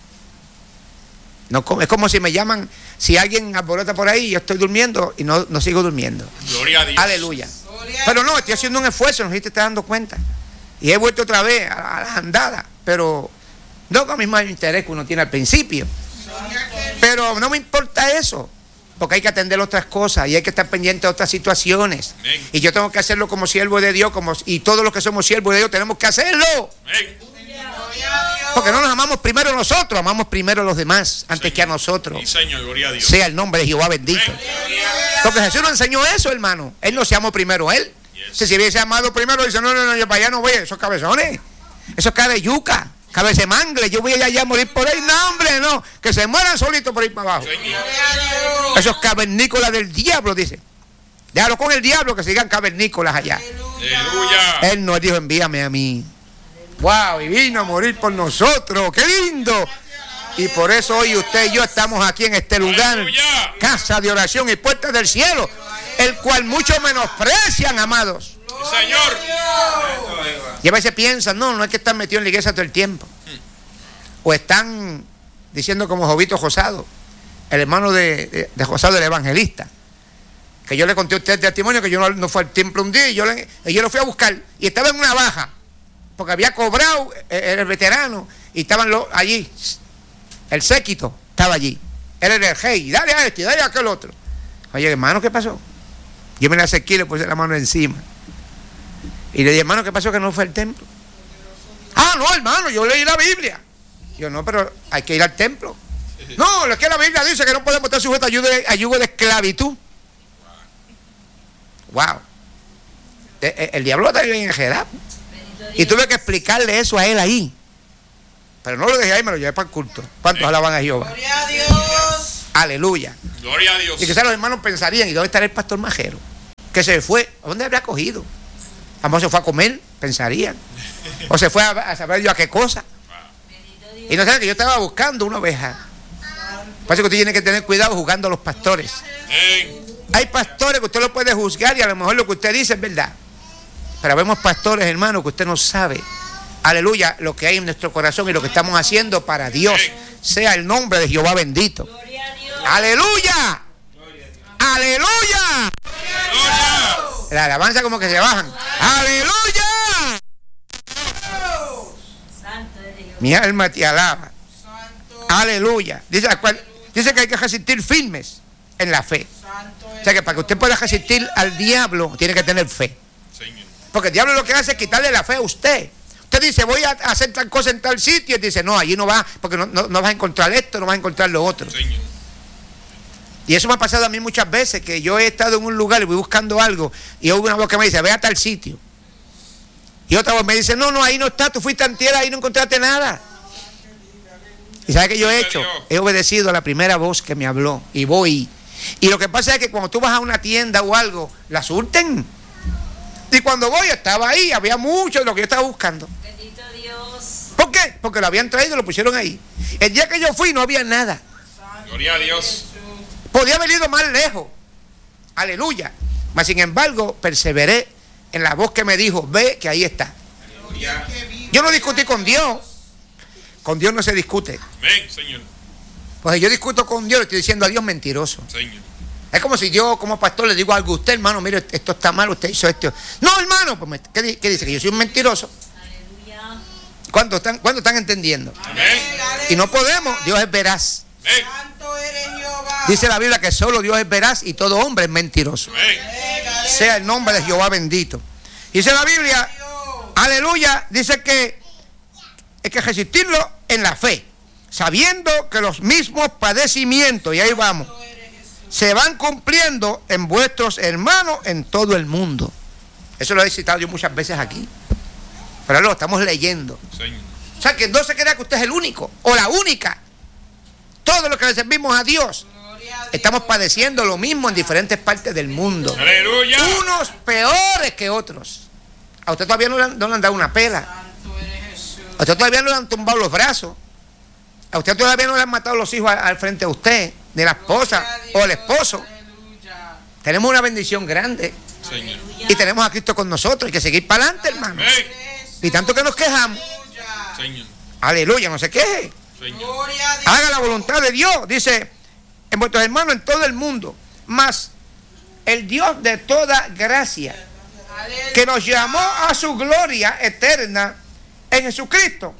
[SPEAKER 1] No como. Es como si me llaman, si alguien alborota por ahí y yo estoy durmiendo y no sigo durmiendo.
[SPEAKER 2] Gloria a Dios.
[SPEAKER 1] Aleluya. Pero no, estoy haciendo un esfuerzo, no sé si te estás dando cuenta. Y he vuelto otra vez a las andadas, pero no con el mismo interés que uno tiene al principio. Pero no me importa eso, porque hay que atender otras cosas y hay que estar pendiente de otras situaciones.
[SPEAKER 2] Amén.
[SPEAKER 1] Y yo tengo que hacerlo como siervo de Dios, y todos los que somos siervos de Dios tenemos que hacerlo.
[SPEAKER 2] Ey.
[SPEAKER 1] Porque no nos amamos primero nosotros, amamos primero a los demás antes que a nosotros.
[SPEAKER 2] Sí, Señor. Gloria a Dios.
[SPEAKER 1] Sea el nombre de Jehová bendito.
[SPEAKER 2] Amén.
[SPEAKER 1] Porque Jesús nos enseñó eso, hermano. Él no se amó primero él.
[SPEAKER 2] Yes.
[SPEAKER 1] Si hubiese amado primero, dice, no, yo para allá no voy, esos cabezones, esos cabe yuca, cabeza mangle, yo voy allá a morir por ahí. No, hombre, no, que se mueran solitos por ahí para abajo.
[SPEAKER 2] Señor.
[SPEAKER 1] Esos cavernícolas del diablo, dice. Déjalo con el diablo, que sigan cavernícolas allá.
[SPEAKER 2] Aleluya.
[SPEAKER 1] Él nos dijo, envíame a mí. Wow, y vino a morir por nosotros, qué lindo. Y por eso hoy usted y yo estamos aquí en este lugar,
[SPEAKER 2] Aleluya.
[SPEAKER 1] casa de oración y puertas del cielo, el cual muchos menosprecian, amados.
[SPEAKER 2] Sí, Señor.
[SPEAKER 1] Y a veces piensan, no es que están metidos en la iglesia todo el tiempo. O están diciendo como Jovito Josado, el hermano de Josado, el evangelista, que yo le conté a usted el testimonio que yo no fui al templo un día y yo lo fui a buscar y estaba en una baja, porque había cobrado, era el veterano, y estaban allí, el séquito estaba allí, él era el rey, dale a este, dale a aquel otro. Oye, hermano, ¿qué pasó? Yo me le acerqué y le puse la mano encima. Y le dije, hermano, ¿qué pasó que no fue al templo? Ah, no, hermano, yo leí la Biblia. Yo, no, pero hay que ir al templo. No, es que la Biblia dice que no podemos estar sujetos a yugo de esclavitud. Wow. El diablo está bien enredado. Y tuve que explicarle eso a él ahí. Pero no lo dejé ahí, me lo llevé para el culto. ¿Cuántos alaban a Jehová?
[SPEAKER 3] Gloria a Dios.
[SPEAKER 1] Aleluya.
[SPEAKER 2] Gloria a Dios.
[SPEAKER 1] Y quizás los hermanos pensarían, ¿y dónde estará el pastor Majero? Que se fue, ¿a dónde habría cogido? A lo mejor se fue a comer, pensarían. O se fue a saber yo a qué cosa. Y no saben que yo estaba buscando una oveja. Por eso que usted tiene que tener cuidado juzgando a los pastores.
[SPEAKER 2] Amén.
[SPEAKER 1] Hay pastores que usted lo puede juzgar y a lo mejor lo que usted dice es verdad. Pero vemos pastores, hermanos, que usted no sabe, aleluya, lo que hay en nuestro corazón y lo que estamos haciendo para Dios. Sea el nombre de Jehová bendito.
[SPEAKER 4] Gloria a Dios.
[SPEAKER 1] ¡Aleluya! ¡Aleluya!
[SPEAKER 2] Gloria.
[SPEAKER 1] La alabanza como que se bajan. ¡Aleluya!
[SPEAKER 4] Santo eres Dios.
[SPEAKER 1] Mi alma te alaba.
[SPEAKER 3] Santo.
[SPEAKER 1] ¡Aleluya! Dice que hay que resistir firmes en la fe.
[SPEAKER 3] Santo
[SPEAKER 1] O sea que para que usted pueda resistir al diablo, tiene que tener fe.
[SPEAKER 2] Señor.
[SPEAKER 1] Porque el diablo lo que hace es quitarle la fe a usted. Usted dice, voy a hacer tal cosa en tal sitio. Y dice, no, allí no va, porque no vas a encontrar esto, no vas a encontrar lo otro.
[SPEAKER 2] Señor.
[SPEAKER 1] Y eso me ha pasado a mí muchas veces, que yo he estado en un lugar y voy buscando algo, y hubo una voz que me dice, ve a tal sitio. Y otra voz me dice, no, ahí no está, tú fuiste antier, ahí no encontraste nada. ¿Y sabe qué yo he hecho? He obedecido a la primera voz que me habló, y voy. Y lo que pasa es que cuando tú vas a una tienda o algo, la surten. Y cuando voy, estaba ahí, había mucho de lo que yo estaba buscando.
[SPEAKER 4] Bendito Dios.
[SPEAKER 1] ¿Por qué? Porque lo habían traído y lo pusieron ahí. El día que yo fui no había nada.
[SPEAKER 2] Gloria a Dios.
[SPEAKER 1] Podía haber ido más lejos. Aleluya. Mas sin embargo, perseveré en la voz que me dijo, ve que ahí está. Yo no discutí con Dios. Con Dios no se discute.
[SPEAKER 2] Amén, Señor.
[SPEAKER 1] Pues yo discuto con Dios, le estoy diciendo a Dios mentiroso.
[SPEAKER 2] Señor.
[SPEAKER 1] Es como si yo como pastor le digo algo a usted, hermano, mire, esto está mal, usted hizo esto. No, hermano, pues, ¿qué dice? Que yo soy un mentiroso.
[SPEAKER 4] Aleluya.
[SPEAKER 1] ¿Cuántos están entendiendo?
[SPEAKER 2] Amén.
[SPEAKER 1] Y no podemos, Dios es veraz.
[SPEAKER 2] Amén.
[SPEAKER 3] Santo eres Jehová.
[SPEAKER 1] Dice la Biblia que solo Dios es veraz y todo hombre es mentiroso.
[SPEAKER 2] Amén.
[SPEAKER 1] Sea el nombre de Jehová bendito. Dice la Biblia, aleluya, dice que hay que resistirlo en la fe, sabiendo que los mismos padecimientos, y ahí vamos, se van cumpliendo en vuestros hermanos en todo el mundo. Eso lo he citado yo muchas veces aquí, pero lo estamos leyendo.
[SPEAKER 2] Señor.
[SPEAKER 1] O sea, que no se crea que usted es el único o la única. Todos los que le servimos a Dios estamos padeciendo lo mismo en diferentes partes del mundo.
[SPEAKER 2] Aleluya.
[SPEAKER 1] Unos peores que otros. A usted todavía no le han dado una pela.
[SPEAKER 3] Santo eres Jesús.
[SPEAKER 1] A usted todavía no le han tumbado los brazos. A usted todavía no le han matado los hijos al frente de usted, ni la esposa o el esposo.
[SPEAKER 3] Aleluya.
[SPEAKER 1] Tenemos una bendición grande
[SPEAKER 2] Señor.
[SPEAKER 1] y tenemos a Cristo con nosotros. Hay que seguir para adelante, hermano.
[SPEAKER 2] Amén.
[SPEAKER 1] Y tanto que nos quejamos.
[SPEAKER 3] Aleluya.
[SPEAKER 2] Señor.
[SPEAKER 1] Aleluya, no se queje.
[SPEAKER 2] Señor.
[SPEAKER 3] Gloria a Dios.
[SPEAKER 1] Haga la voluntad de Dios, dice, en vuestros hermanos en todo el mundo. Mas el Dios de toda gracia, que nos llamó a su gloria eterna en Jesucristo,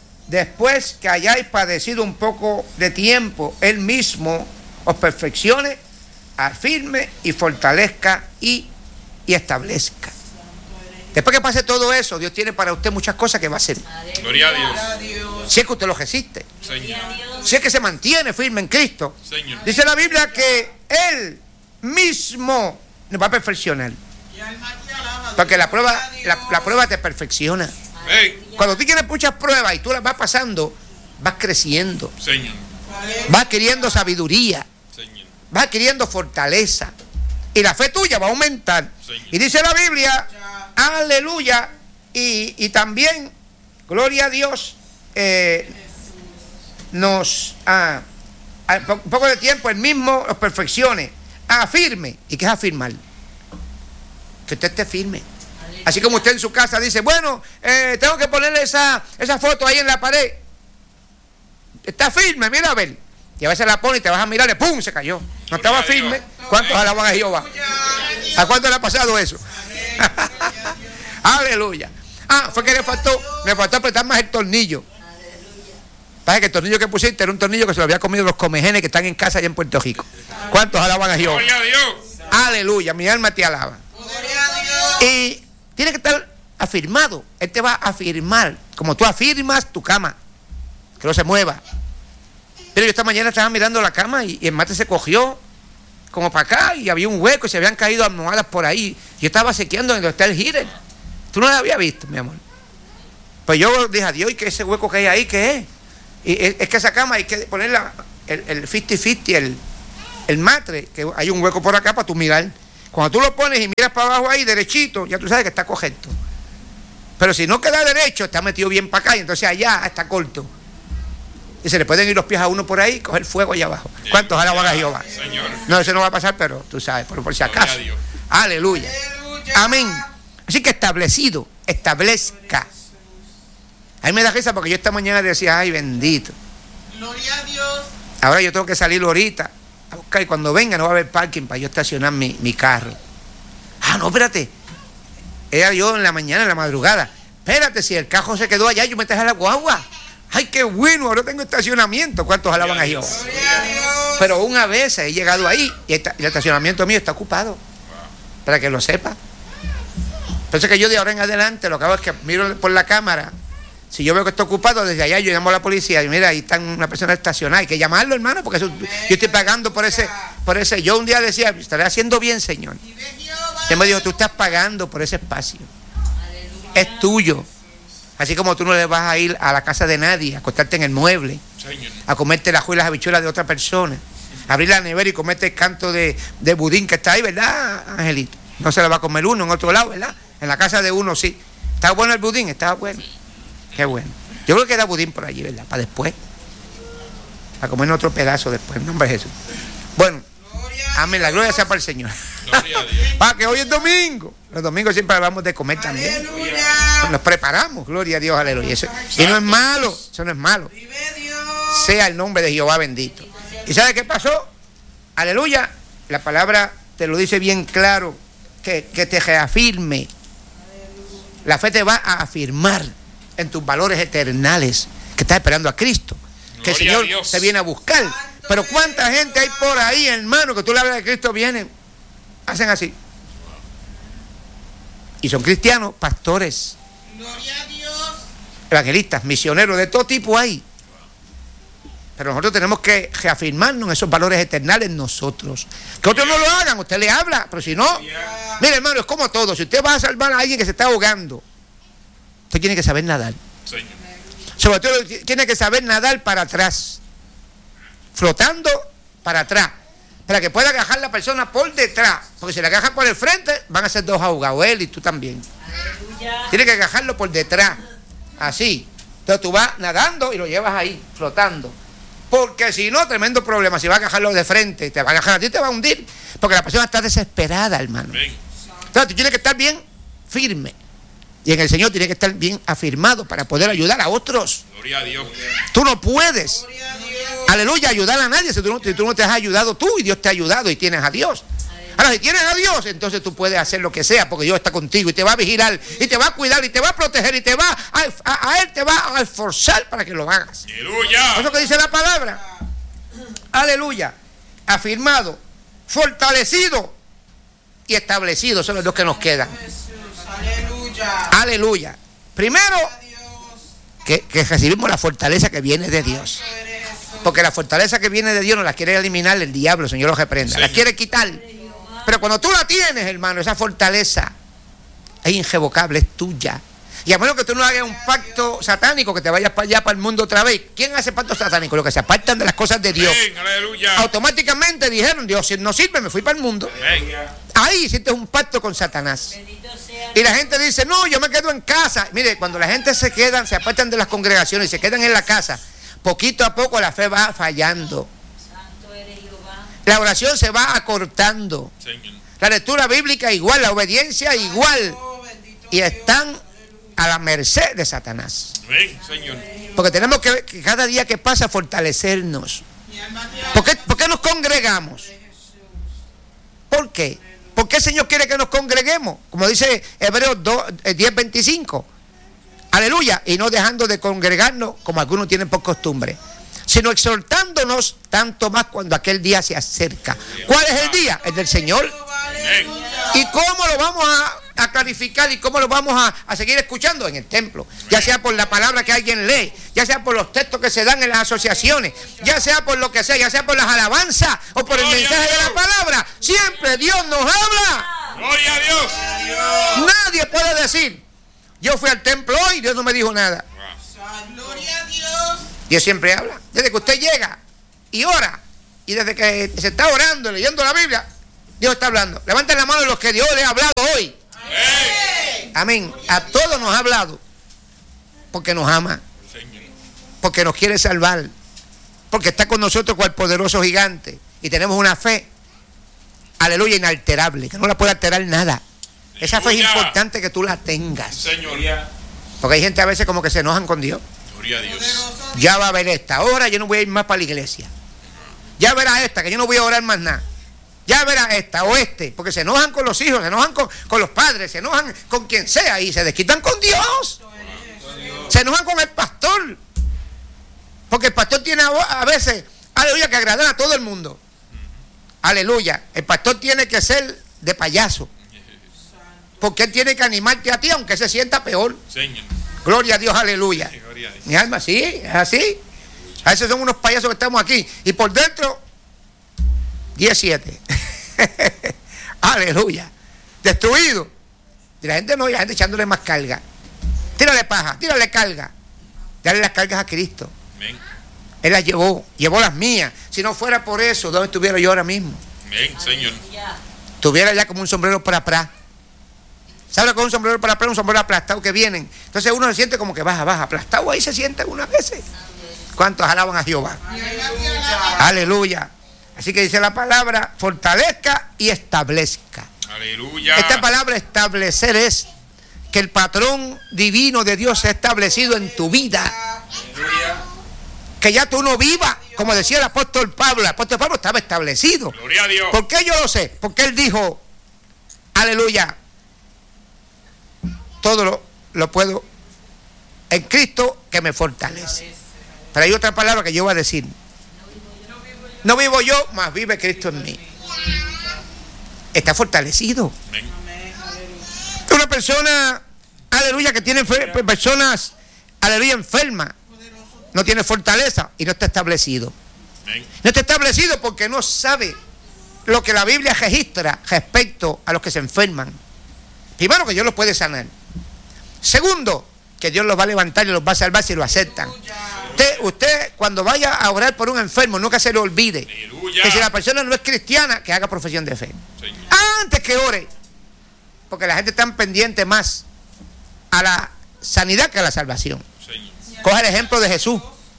[SPEAKER 1] después que hayáis padecido un poco de tiempo, Él mismo os perfeccione, afirme y fortalezca y establezca. Después que pase todo eso, Dios tiene para usted muchas cosas que va a hacer.
[SPEAKER 2] Gloria a
[SPEAKER 3] Gloria a
[SPEAKER 2] Dios.
[SPEAKER 3] Dios.
[SPEAKER 1] Si es que usted lo resiste,
[SPEAKER 2] Señor.
[SPEAKER 1] si es que se mantiene firme en Cristo.
[SPEAKER 2] Señor.
[SPEAKER 1] Dice la Biblia que Él mismo nos va a perfeccionar.
[SPEAKER 3] Y alma te alaba.
[SPEAKER 1] Porque la
[SPEAKER 3] Gloria
[SPEAKER 1] prueba,
[SPEAKER 3] a Dios.
[SPEAKER 1] la prueba te perfecciona.
[SPEAKER 2] Amén.
[SPEAKER 1] Cuando tú tienes muchas pruebas y tú las vas pasando, vas creciendo,
[SPEAKER 2] Señor.
[SPEAKER 3] Aleluya.
[SPEAKER 1] vas adquiriendo sabiduría,
[SPEAKER 2] Señor.
[SPEAKER 1] vas adquiriendo fortaleza. Y la fe tuya va a aumentar.
[SPEAKER 2] Señor.
[SPEAKER 1] Y dice la Biblia, aleluya, y también, gloria a Dios, un poco de tiempo, el mismo os perfeccione, afirme. ¿Y qué es afirmar? Que usted esté firme. Así como usted en su casa dice, bueno, tengo que ponerle esa foto ahí en la pared. Está firme, mira a ver. Y a veces la pone y te vas a mirar y ¡pum! Se cayó. No estaba firme. ¿Cuántos alaban a Jehová? ¿A cuánto le ha pasado eso? Aleluya. Fue que le faltó apretar más el tornillo. Pasa que el tornillo que pusiste era un tornillo que se lo había comido los comejenes que están en casa allá en Puerto Rico. ¿Cuántos alaban a Jehová?
[SPEAKER 2] Gloria a Dios.
[SPEAKER 1] Aleluya, mi alma te alaba.
[SPEAKER 3] Gloria a Dios.
[SPEAKER 1] Y tiene que estar afirmado. Él te va a afirmar, como tú afirmas tu cama, que no se mueva. Pero yo esta mañana estaba mirando la cama y el mate se cogió como para acá y había un hueco y se habían caído almohadas por ahí. Yo estaba sequeando donde está el heater. Tú no lo habías visto, mi amor. Pues yo dije a Dios, ¿y que ese hueco que hay ahí qué es? Y es que esa cama hay que ponerla, el 50-50, el matre, que hay un hueco por acá para tú mirar. Cuando tú lo pones y miras para abajo ahí, derechito, ya tú sabes que está correcto. Pero si no queda derecho, está metido bien para acá, y entonces allá está corto. Y se le pueden ir los pies a uno por ahí y coger fuego allá abajo. ¿Cuántos alaban a Jehová?
[SPEAKER 2] Señor.
[SPEAKER 1] No, eso no va a pasar, pero tú sabes, por si
[SPEAKER 2] Gloria
[SPEAKER 1] acaso.
[SPEAKER 2] a Dios.
[SPEAKER 1] Aleluya.
[SPEAKER 3] Aleluya.
[SPEAKER 1] Amén. Así que establecido, establezca. A mí me da risa porque yo esta mañana decía, ay, bendito.
[SPEAKER 3] Gloria a Dios.
[SPEAKER 1] Ahora yo tengo que salir ahorita a buscar y cuando venga no va a haber parking para yo estacionar mi carro. Ah, no, espérate. Era yo en la mañana, en la madrugada. Espérate, si el carro se quedó allá, yo me traje a la guagua. Ay, qué bueno, ahora tengo estacionamiento. ¿Cuántos alaban a Jehová?
[SPEAKER 3] Gloria a Dios.
[SPEAKER 1] Pero una vez he llegado ahí y el estacionamiento mío está ocupado. Para que lo sepa. Entonces que yo de ahora en adelante lo que hago es que miro por la cámara. Si yo veo que está ocupado, desde allá yo llamo a la policía y mira, ahí está una persona estacionada. Hay que llamarlo, hermano, porque yo estoy pagando por ese. Yo un día decía, estaré haciendo bien, Señor.
[SPEAKER 3] Vive Jehová.
[SPEAKER 1] Él me dijo, tú estás pagando por ese espacio. Es tuyo. Así como tú no le vas a ir a la casa de nadie, a acostarte en el mueble,
[SPEAKER 2] Señor.
[SPEAKER 1] a comerte las las habichuelas de otra persona, abrir la nevera y comerte el canto de budín que está ahí, ¿verdad, Angelito? No se lo va a comer uno en otro lado, ¿verdad? En la casa de uno sí. ¿Estaba bueno el budín? Estaba bueno. Qué bueno. Yo creo que era budín por allí, ¿verdad? Para después. Para comer otro pedazo después. En nombre de Jesús. Bueno, amén. La gloria sea para el Señor.
[SPEAKER 2] Gloria a Dios.
[SPEAKER 1] Para que hoy es domingo. Los domingos siempre hablamos de comer también.
[SPEAKER 3] Aleluya.
[SPEAKER 1] Nos preparamos. Gloria a Dios, aleluya. Y no es malo. Eso no es malo.
[SPEAKER 3] Vive Dios.
[SPEAKER 1] Sea el nombre de Jehová bendito. ¿Y sabe qué pasó? Aleluya. La palabra te lo dice bien claro. Que te reafirme. La fe te va a afirmar en tus valores eternales. Que estás esperando a Cristo. Que el
[SPEAKER 2] Gloria a
[SPEAKER 1] Señor
[SPEAKER 2] Dios.
[SPEAKER 1] te viene a buscar. Pero cuánta gente hay por ahí, hermano, que tú le hablas de Cristo, vienen, hacen así. Y son cristianos, pastores,
[SPEAKER 3] Gloria a Dios.
[SPEAKER 1] evangelistas, misioneros, de todo tipo hay. Pero nosotros tenemos que reafirmarnos en esos valores eternales nosotros. Que otros no lo hagan, usted le habla, pero si no, mire hermano, es como todo. Si usted va a salvar a alguien que se está ahogando, usted tiene que saber nadar.
[SPEAKER 2] Señor.
[SPEAKER 1] Sobre todo tiene que saber nadar para atrás, flotando para atrás, para que pueda agajar la persona por detrás. Porque si la agaja por el frente, van a ser dos ahogados, él y tú también.
[SPEAKER 4] Aleluya.
[SPEAKER 1] Tiene que agajarlo por detrás, así. Entonces tú vas nadando y lo llevas ahí, flotando. Porque si no, tremendo problema. Si vas a agajarlo de frente, te va a agajar a ti, te va a hundir. Porque la persona está desesperada, hermano.
[SPEAKER 2] Amén.
[SPEAKER 1] Entonces tú tienes que estar bien firme. Y en el Señor tienes que estar bien afirmado para poder ayudar a otros.
[SPEAKER 2] Gloria a Dios.
[SPEAKER 1] Tú no puedes,
[SPEAKER 3] Gloria a Dios.
[SPEAKER 1] aleluya, ayudar a nadie si tú no te has ayudado tú y Dios te ha ayudado y tienes a Dios. Ahora, si tienes a Dios, entonces tú puedes hacer lo que sea porque Dios está contigo y te va a vigilar y te va a cuidar y te va a proteger y te va a Él te va a esforzar para que lo hagas.
[SPEAKER 2] Aleluya.
[SPEAKER 1] Eso que dice la palabra. Aleluya. Afirmado, fortalecido y establecido son los dos que nos quedan.
[SPEAKER 3] Jesús. Aleluya.
[SPEAKER 1] Aleluya. Primero,
[SPEAKER 3] Dios.
[SPEAKER 1] que recibimos la fortaleza que viene de Dios.
[SPEAKER 3] Tú eres Jesús.
[SPEAKER 1] Porque la fortaleza que viene de Dios no la quiere eliminar el diablo, el Señor lo reprenda. La
[SPEAKER 2] Señor.
[SPEAKER 1] quiere quitar. Pero cuando tú la tienes, hermano, esa fortaleza es irrevocable, es tuya. Y a menos que tú no hagas un pacto satánico, que te vayas para allá, para el mundo otra vez. ¿Quién hace pacto satánico? Los que se apartan de las cosas de Dios.
[SPEAKER 2] Amén. Aleluya.
[SPEAKER 1] Automáticamente dijeron, Dios no sirve, me fui para el mundo.
[SPEAKER 2] Amén.
[SPEAKER 1] Ahí hiciste un pacto con Satanás.
[SPEAKER 4] Bendito sea.
[SPEAKER 1] Y la gente dice, no, yo me quedo en casa. Mire, cuando la gente se apartan de las congregaciones y se quedan en la casa, poquito a poco la fe va fallando.
[SPEAKER 4] Santo eres Jehová.
[SPEAKER 1] La oración se va acortando.
[SPEAKER 2] Señor.
[SPEAKER 1] La lectura bíblica igual, la obediencia igual.
[SPEAKER 3] Oh, bendito
[SPEAKER 1] Y
[SPEAKER 3] Dios.
[SPEAKER 1] están a la merced de Satanás.
[SPEAKER 2] Amén, Señor.
[SPEAKER 1] Porque tenemos que cada día que pasa fortalecernos.
[SPEAKER 3] Mi alma te
[SPEAKER 1] ¿Por qué nos congregamos? ¿Por qué? ¿Por qué el Señor quiere que nos congreguemos? Como dice Hebreos 10:25. Aleluya. Y no dejando de congregarnos como algunos tienen por costumbre, sino exhortándonos tanto más cuando aquel día se acerca. ¿Cuál es el día? El del Señor.
[SPEAKER 2] Amén.
[SPEAKER 1] ¿Y cómo lo vamos a clarificar y cómo lo vamos a seguir escuchando? En el templo. Ya sea por la palabra que alguien lee, ya sea por los textos que se dan en las asociaciones, ya sea por lo que sea, ya sea por las alabanzas o por el
[SPEAKER 2] Gloria a
[SPEAKER 1] mensaje de la
[SPEAKER 2] Dios.
[SPEAKER 1] palabra. Siempre Dios nos habla.
[SPEAKER 2] Gloria a Dios.
[SPEAKER 1] Nadie puede decir, yo fui al templo hoy y Dios no me dijo nada.
[SPEAKER 3] Gloria a Dios.
[SPEAKER 1] Dios siempre habla. Desde que usted llega y ora, y desde que se está orando, leyendo la Biblia, Dios está hablando. Levanten la mano los que Dios les ha hablado hoy. Amén. A todos nos ha hablado. Porque nos ama. Porque nos quiere salvar. Porque está con nosotros con el poderoso gigante. Y tenemos una fe, aleluya, inalterable, que no la puede alterar nada. Esa fe es importante que tú la tengas.
[SPEAKER 2] Señor.
[SPEAKER 1] Porque hay gente a veces como que se enojan con Dios.
[SPEAKER 2] Gloria a Dios.
[SPEAKER 1] Ya va a haber esta hora, yo no voy a ir más para la iglesia. Ya verás esta, que yo no voy a orar más nada. Ya verás esta o este, porque se enojan con los hijos, se enojan con los padres, se enojan con quien sea y se desquitan con Dios. Se enojan con el pastor. Porque el pastor tiene a veces, aleluya, que agradar a todo el mundo. Aleluya. El pastor tiene que ser de payaso. Porque él tiene que animarte a ti, aunque se sienta peor.
[SPEAKER 2] Señor.
[SPEAKER 1] Gloria a Dios, aleluya.
[SPEAKER 2] Gloria a Dios.
[SPEAKER 1] Mi alma, sí, es así. A veces son unos payasos que estamos aquí. Y por dentro, 17. Aleluya. Destruido. Y la gente no, y la gente echándole más carga. Tírale paja, tírale carga. Dale las cargas a Cristo.
[SPEAKER 2] Amén.
[SPEAKER 1] Él las llevó las mías. Si no fuera por eso, ¿dónde estuviera yo ahora mismo?
[SPEAKER 2] Amén, Señor.
[SPEAKER 4] Aleluya.
[SPEAKER 1] Estuviera ya como un sombrero para pra. ¿Sabe lo que es un sombrero para pra? Un sombrero aplastado que vienen. Entonces uno se siente como que baja, aplastado ahí se siente algunas veces. ¿Cuántos alaban a Jehová? Aleluya. Así que dice la palabra, fortalezca y establezca.
[SPEAKER 2] Aleluya.
[SPEAKER 1] Esta palabra establecer es que el patrón divino de Dios se ha establecido en tu vida.
[SPEAKER 2] Aleluya.
[SPEAKER 1] Que ya tú no vivas, como decía el apóstol Pablo. El apóstol Pablo estaba establecido.
[SPEAKER 2] Gloria a Dios.
[SPEAKER 1] ¿Por qué yo lo sé? Porque él dijo, aleluya, todo lo puedo en Cristo que me fortalece. Pero hay otra palabra que yo voy a decir. No vivo yo, mas vive Cristo en mí. Está fortalecido.
[SPEAKER 2] Amén.
[SPEAKER 1] Una persona, aleluya, que tiene personas, aleluya, enfermas, no tiene fortaleza y no está establecido.
[SPEAKER 2] Amén.
[SPEAKER 1] No está establecido porque no sabe lo que la Biblia registra respecto a los que se enferman. Primero, que Dios los puede sanar. Segundo, que Dios los va a levantar y los va a salvar si lo aceptan. Usted cuando vaya a orar por un enfermo, nunca se le olvide
[SPEAKER 2] Aleluya.
[SPEAKER 1] que si la persona no es cristiana, que haga profesión de fe.
[SPEAKER 2] Señor.
[SPEAKER 1] Antes que ore. Porque la gente está pendiente más a la sanidad que a la salvación.
[SPEAKER 2] Señor.
[SPEAKER 1] Coge el ejemplo de Jesús.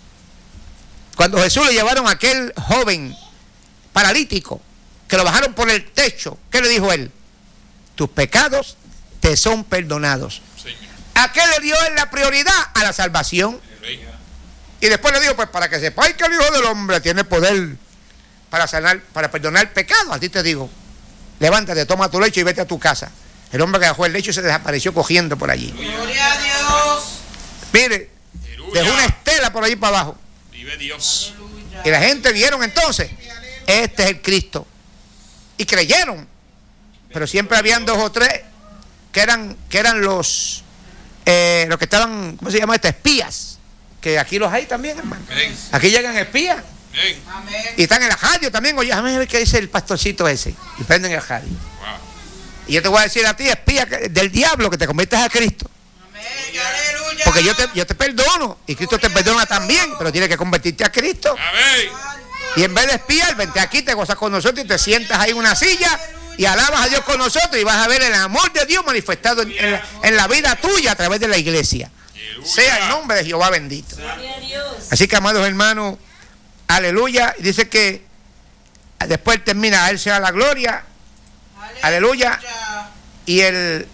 [SPEAKER 1] Cuando Jesús le llevaron a aquel joven paralítico, que lo bajaron por el techo, ¿qué le dijo él? Tus pecados te son perdonados.
[SPEAKER 2] Señor.
[SPEAKER 1] ¿A qué le dio él la prioridad? A la salvación.
[SPEAKER 2] Aleluya.
[SPEAKER 1] Y después le dijo, pues para que sepáis que el Hijo del Hombre tiene poder para sanar, para perdonar pecados. A ti te digo, levántate, toma tu lecho y vete a tu casa. El hombre que dejó el lecho se desapareció cogiendo por allí.
[SPEAKER 3] Gloria a Dios.
[SPEAKER 1] Mire,
[SPEAKER 2] Aleluya.
[SPEAKER 1] dejó una estela por allí para abajo.
[SPEAKER 2] Vive Dios.
[SPEAKER 1] Y la gente vieron entonces, este es el Cristo. Y creyeron. Pero siempre habían 2 o 3 que eran los que estaban, ¿cómo se llama esto? Espías. Que aquí los hay también, hermano.
[SPEAKER 2] Amén.
[SPEAKER 1] Aquí llegan espías.
[SPEAKER 2] Amén.
[SPEAKER 3] Amén.
[SPEAKER 1] Y están en la radio también. Oye, déjame ver qué dice el pastorcito ese. Y prenden el radio.
[SPEAKER 2] Wow.
[SPEAKER 1] Y yo te voy a decir a ti, espía del diablo, que te conviertas a Cristo.
[SPEAKER 3] Amén. Aleluya.
[SPEAKER 1] Porque yo te perdono. Y Cristo te perdona también. Pero tienes que convertirte a Cristo.
[SPEAKER 2] Amén.
[SPEAKER 1] Y en vez de espiar, vente aquí, te gozas con nosotros y te sientas ahí en una silla y alabas a Dios con nosotros y vas a ver el amor de Dios manifestado en la vida tuya a través de la iglesia.
[SPEAKER 2] Aleluya.
[SPEAKER 1] Sea el nombre de Jehová bendito.
[SPEAKER 4] Gloria a Dios.
[SPEAKER 1] Así que, amados hermanos, aleluya. Y dice que después termina, a él sea la gloria, aleluya, y el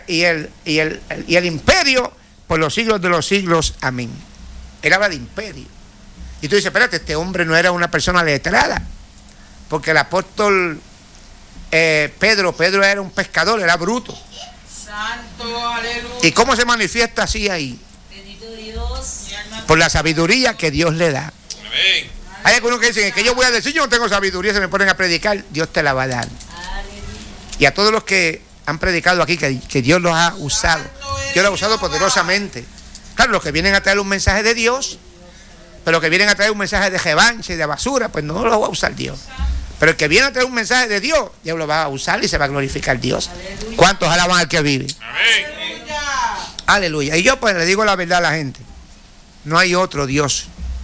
[SPEAKER 1] imperio por los siglos de los siglos. Amén. Él habla de imperio. Y tú dices, espérate, este hombre no era una persona letrada, porque el apóstol Pedro era un pescador, era bruto.
[SPEAKER 3] Santo, aleluya.
[SPEAKER 1] ¿Y cómo se manifiesta así ahí?
[SPEAKER 4] Bendito Dios.
[SPEAKER 1] Por la sabiduría que Dios le da.
[SPEAKER 2] Amén.
[SPEAKER 1] Hay algunos que dicen que yo voy a decir, yo no tengo sabiduría, se me ponen a predicar, Dios te la va a dar.
[SPEAKER 4] Aleluya.
[SPEAKER 1] Y a todos los que han predicado aquí, que Dios los ha usado, Dios los ha usado poderosamente. Claro, los que vienen a traer un mensaje de Dios, pero los que vienen a traer un mensaje de revancha y de basura, pues no lo va a usar Dios. Pero el que viene a traer un mensaje de Dios, Dios lo va a usar y se va a glorificar Dios. ¿Cuántos alaban al que vive?
[SPEAKER 2] Amén.
[SPEAKER 1] Aleluya. Y yo pues le digo la verdad a la gente, no hay otro Dios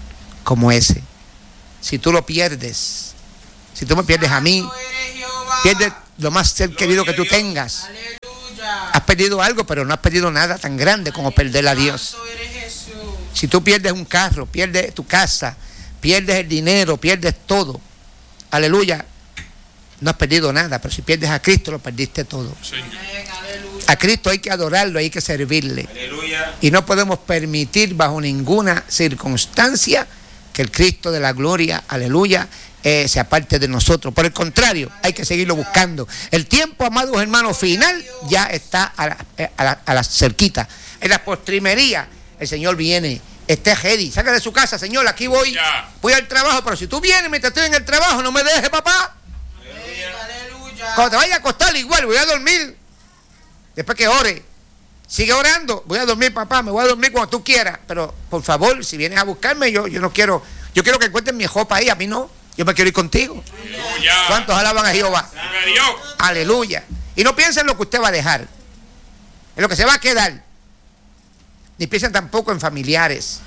[SPEAKER 1] como ese. Si tú lo pierdes, si tú me pierdes a mí,
[SPEAKER 3] Santo eres Jehová.
[SPEAKER 1] pierdes lo más ser querido que tú tengas.
[SPEAKER 3] Aleluya.
[SPEAKER 1] Has perdido algo, pero no has perdido nada tan grande como perder a Dios.
[SPEAKER 3] Santo eres Jesús.
[SPEAKER 1] Si tú pierdes un carro, pierdes tu casa, pierdes el dinero, pierdes todo, aleluya, no has perdido nada, pero si pierdes a Cristo lo perdiste todo.
[SPEAKER 2] Señor.
[SPEAKER 3] Amén, aleluya.
[SPEAKER 1] A Cristo hay que adorarlo, hay que servirle.
[SPEAKER 2] Aleluya.
[SPEAKER 1] Y no podemos permitir bajo ninguna circunstancia que el Cristo de la gloria, aleluya, se aparte de nosotros. Por el contrario, hay que seguirlo buscando. El tiempo, amados hermanos, final ya está a la cerquita. En la postrimería, el Señor viene. Esté ready, saca de su casa, Señor, aquí voy.
[SPEAKER 2] Ya.
[SPEAKER 1] Voy al trabajo, pero si tú vienes mientras estoy en el trabajo, no me dejes, papá.
[SPEAKER 3] Aleluya.
[SPEAKER 1] Cuando te vayas a acostar, igual, voy a dormir. Después que ore, sigue orando. Voy a dormir, papá, me voy a dormir cuando tú quieras. Pero, por favor, si vienes a buscarme, yo no quiero. Yo quiero que encuentres mi ropa ahí, a mí no. Yo me quiero ir contigo.
[SPEAKER 2] Aleluya.
[SPEAKER 1] ¿Cuántos alaban a Jehová?
[SPEAKER 2] Vive Dios.
[SPEAKER 1] Aleluya. Y no piensen en lo que usted va a dejar, en lo que se va a quedar. Ni piensen tampoco en familiares.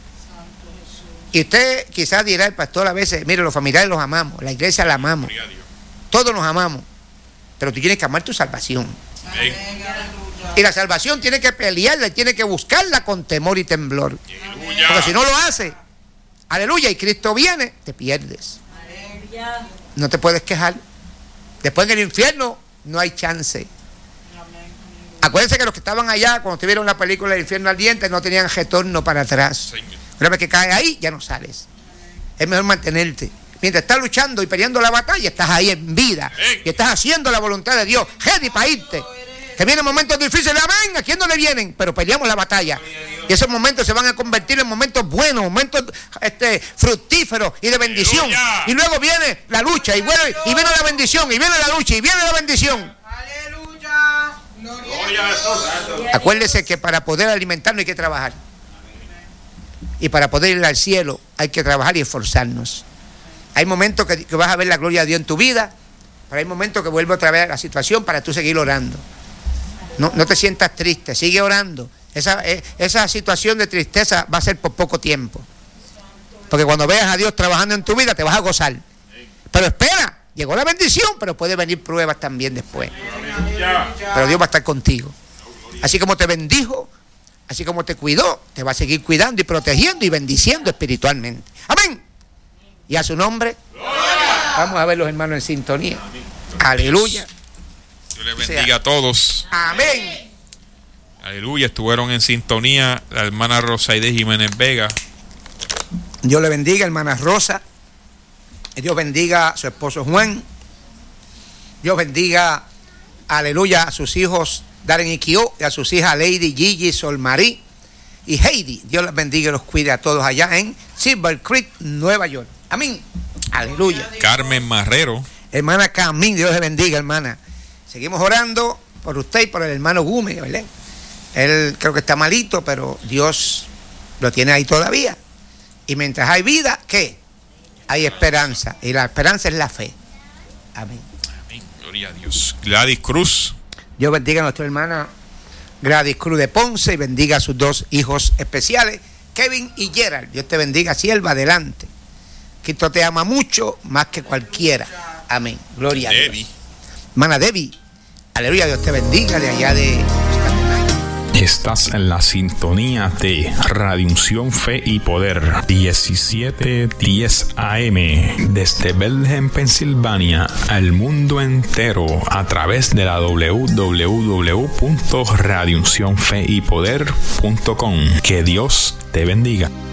[SPEAKER 1] Y usted quizás dirá, el pastor, a veces, mire, los familiares los amamos, la iglesia la amamos,
[SPEAKER 2] Gloria a Dios.
[SPEAKER 1] todos nos amamos, pero tú tienes que amar tu salvación.
[SPEAKER 2] Amén.
[SPEAKER 1] Y la salvación tiene que pelearla, tiene que buscarla con temor y temblor.
[SPEAKER 2] Aleluya.
[SPEAKER 1] Porque si no lo hace, aleluya, y Cristo viene, te pierdes.
[SPEAKER 4] Aleluya.
[SPEAKER 1] No te puedes quejar. Después en el infierno no hay chance. Acuérdense que los que estaban allá, cuando te vieron la película del infierno ardiente, no tenían retorno para atrás.
[SPEAKER 2] Señor.
[SPEAKER 1] Una vez que caes ahí, ya no sales. Es mejor mantenerte. Mientras estás luchando y peleando la batalla, estás ahí en vida. Y estás haciendo la voluntad de Dios. Ready para irte. Que vienen momentos difíciles, amén. ¿A quién no le vienen? Pero peleamos la batalla. Y esos momentos se van a convertir en momentos buenos, momentos fructíferos y de bendición.
[SPEAKER 2] Aleluya.
[SPEAKER 1] Y luego viene la lucha, y viene la bendición, y viene la lucha, y viene la bendición.
[SPEAKER 3] Aleluya.
[SPEAKER 2] Gloria a Jesús.
[SPEAKER 1] Acuérdese que para poder alimentarnos hay que trabajar. Y para poder ir al cielo hay que trabajar y esforzarnos. Hay momentos que vas a ver la gloria de Dios en tu vida, pero hay momentos que vuelve otra vez a la situación para tú seguir orando. No te sientas triste, sigue orando. Esa situación de tristeza va a ser por poco tiempo. Porque cuando veas a Dios trabajando en tu vida te vas a gozar. Pero espera, llegó la bendición, pero puede venir pruebas también después.
[SPEAKER 2] Aleluya.
[SPEAKER 1] Pero Dios va a estar contigo. Así como te bendijo, así como te cuidó, te va a seguir cuidando y protegiendo y bendiciendo espiritualmente. Amén. Y a su nombre, vamos a ver los hermanos en sintonía. Aleluya.
[SPEAKER 2] Dios les bendiga a todos.
[SPEAKER 1] Amén.
[SPEAKER 2] Aleluya. Estuvieron en sintonía la hermana Rosaide Jiménez Vega.
[SPEAKER 1] Dios le bendiga, hermana Rosa. Dios bendiga a su esposo Juan. Dios bendiga, aleluya, a sus hijos Darren y Kio, y a sus hijas Lady, Gigi, Sol Marie y Heidi. Dios les bendiga y los cuide a todos allá en Silver Creek, Nueva York. Amén. Aleluya.
[SPEAKER 2] Carmen Marrero.
[SPEAKER 1] Hermana Camín, Dios les bendiga, hermana. Seguimos orando por usted y por el hermano Gume, ¿verdad? Él creo que está malito, pero Dios lo tiene ahí todavía. Y mientras hay vida, ¿qué? Hay esperanza. Y la esperanza es la fe. Amén.
[SPEAKER 2] Amén. Gloria a Dios. Gladys Cruz.
[SPEAKER 1] Dios bendiga a nuestra hermana Gladys Cruz de Ponce y bendiga a sus dos hijos especiales, Kevin y Gerald. Dios te bendiga, sierva, adelante. Cristo te ama mucho, más que cualquiera. Amén. Gloria a
[SPEAKER 2] Debbie.
[SPEAKER 1] Dios. Hermana Debbie, aleluya, Dios te bendiga de allá de...
[SPEAKER 5] Estás en la sintonía de Radio Unción Fe y Poder 1710 AM desde Bethlehem, Pensilvania al mundo entero a través de la www.radiouncionfeypoder.com. Que Dios te bendiga.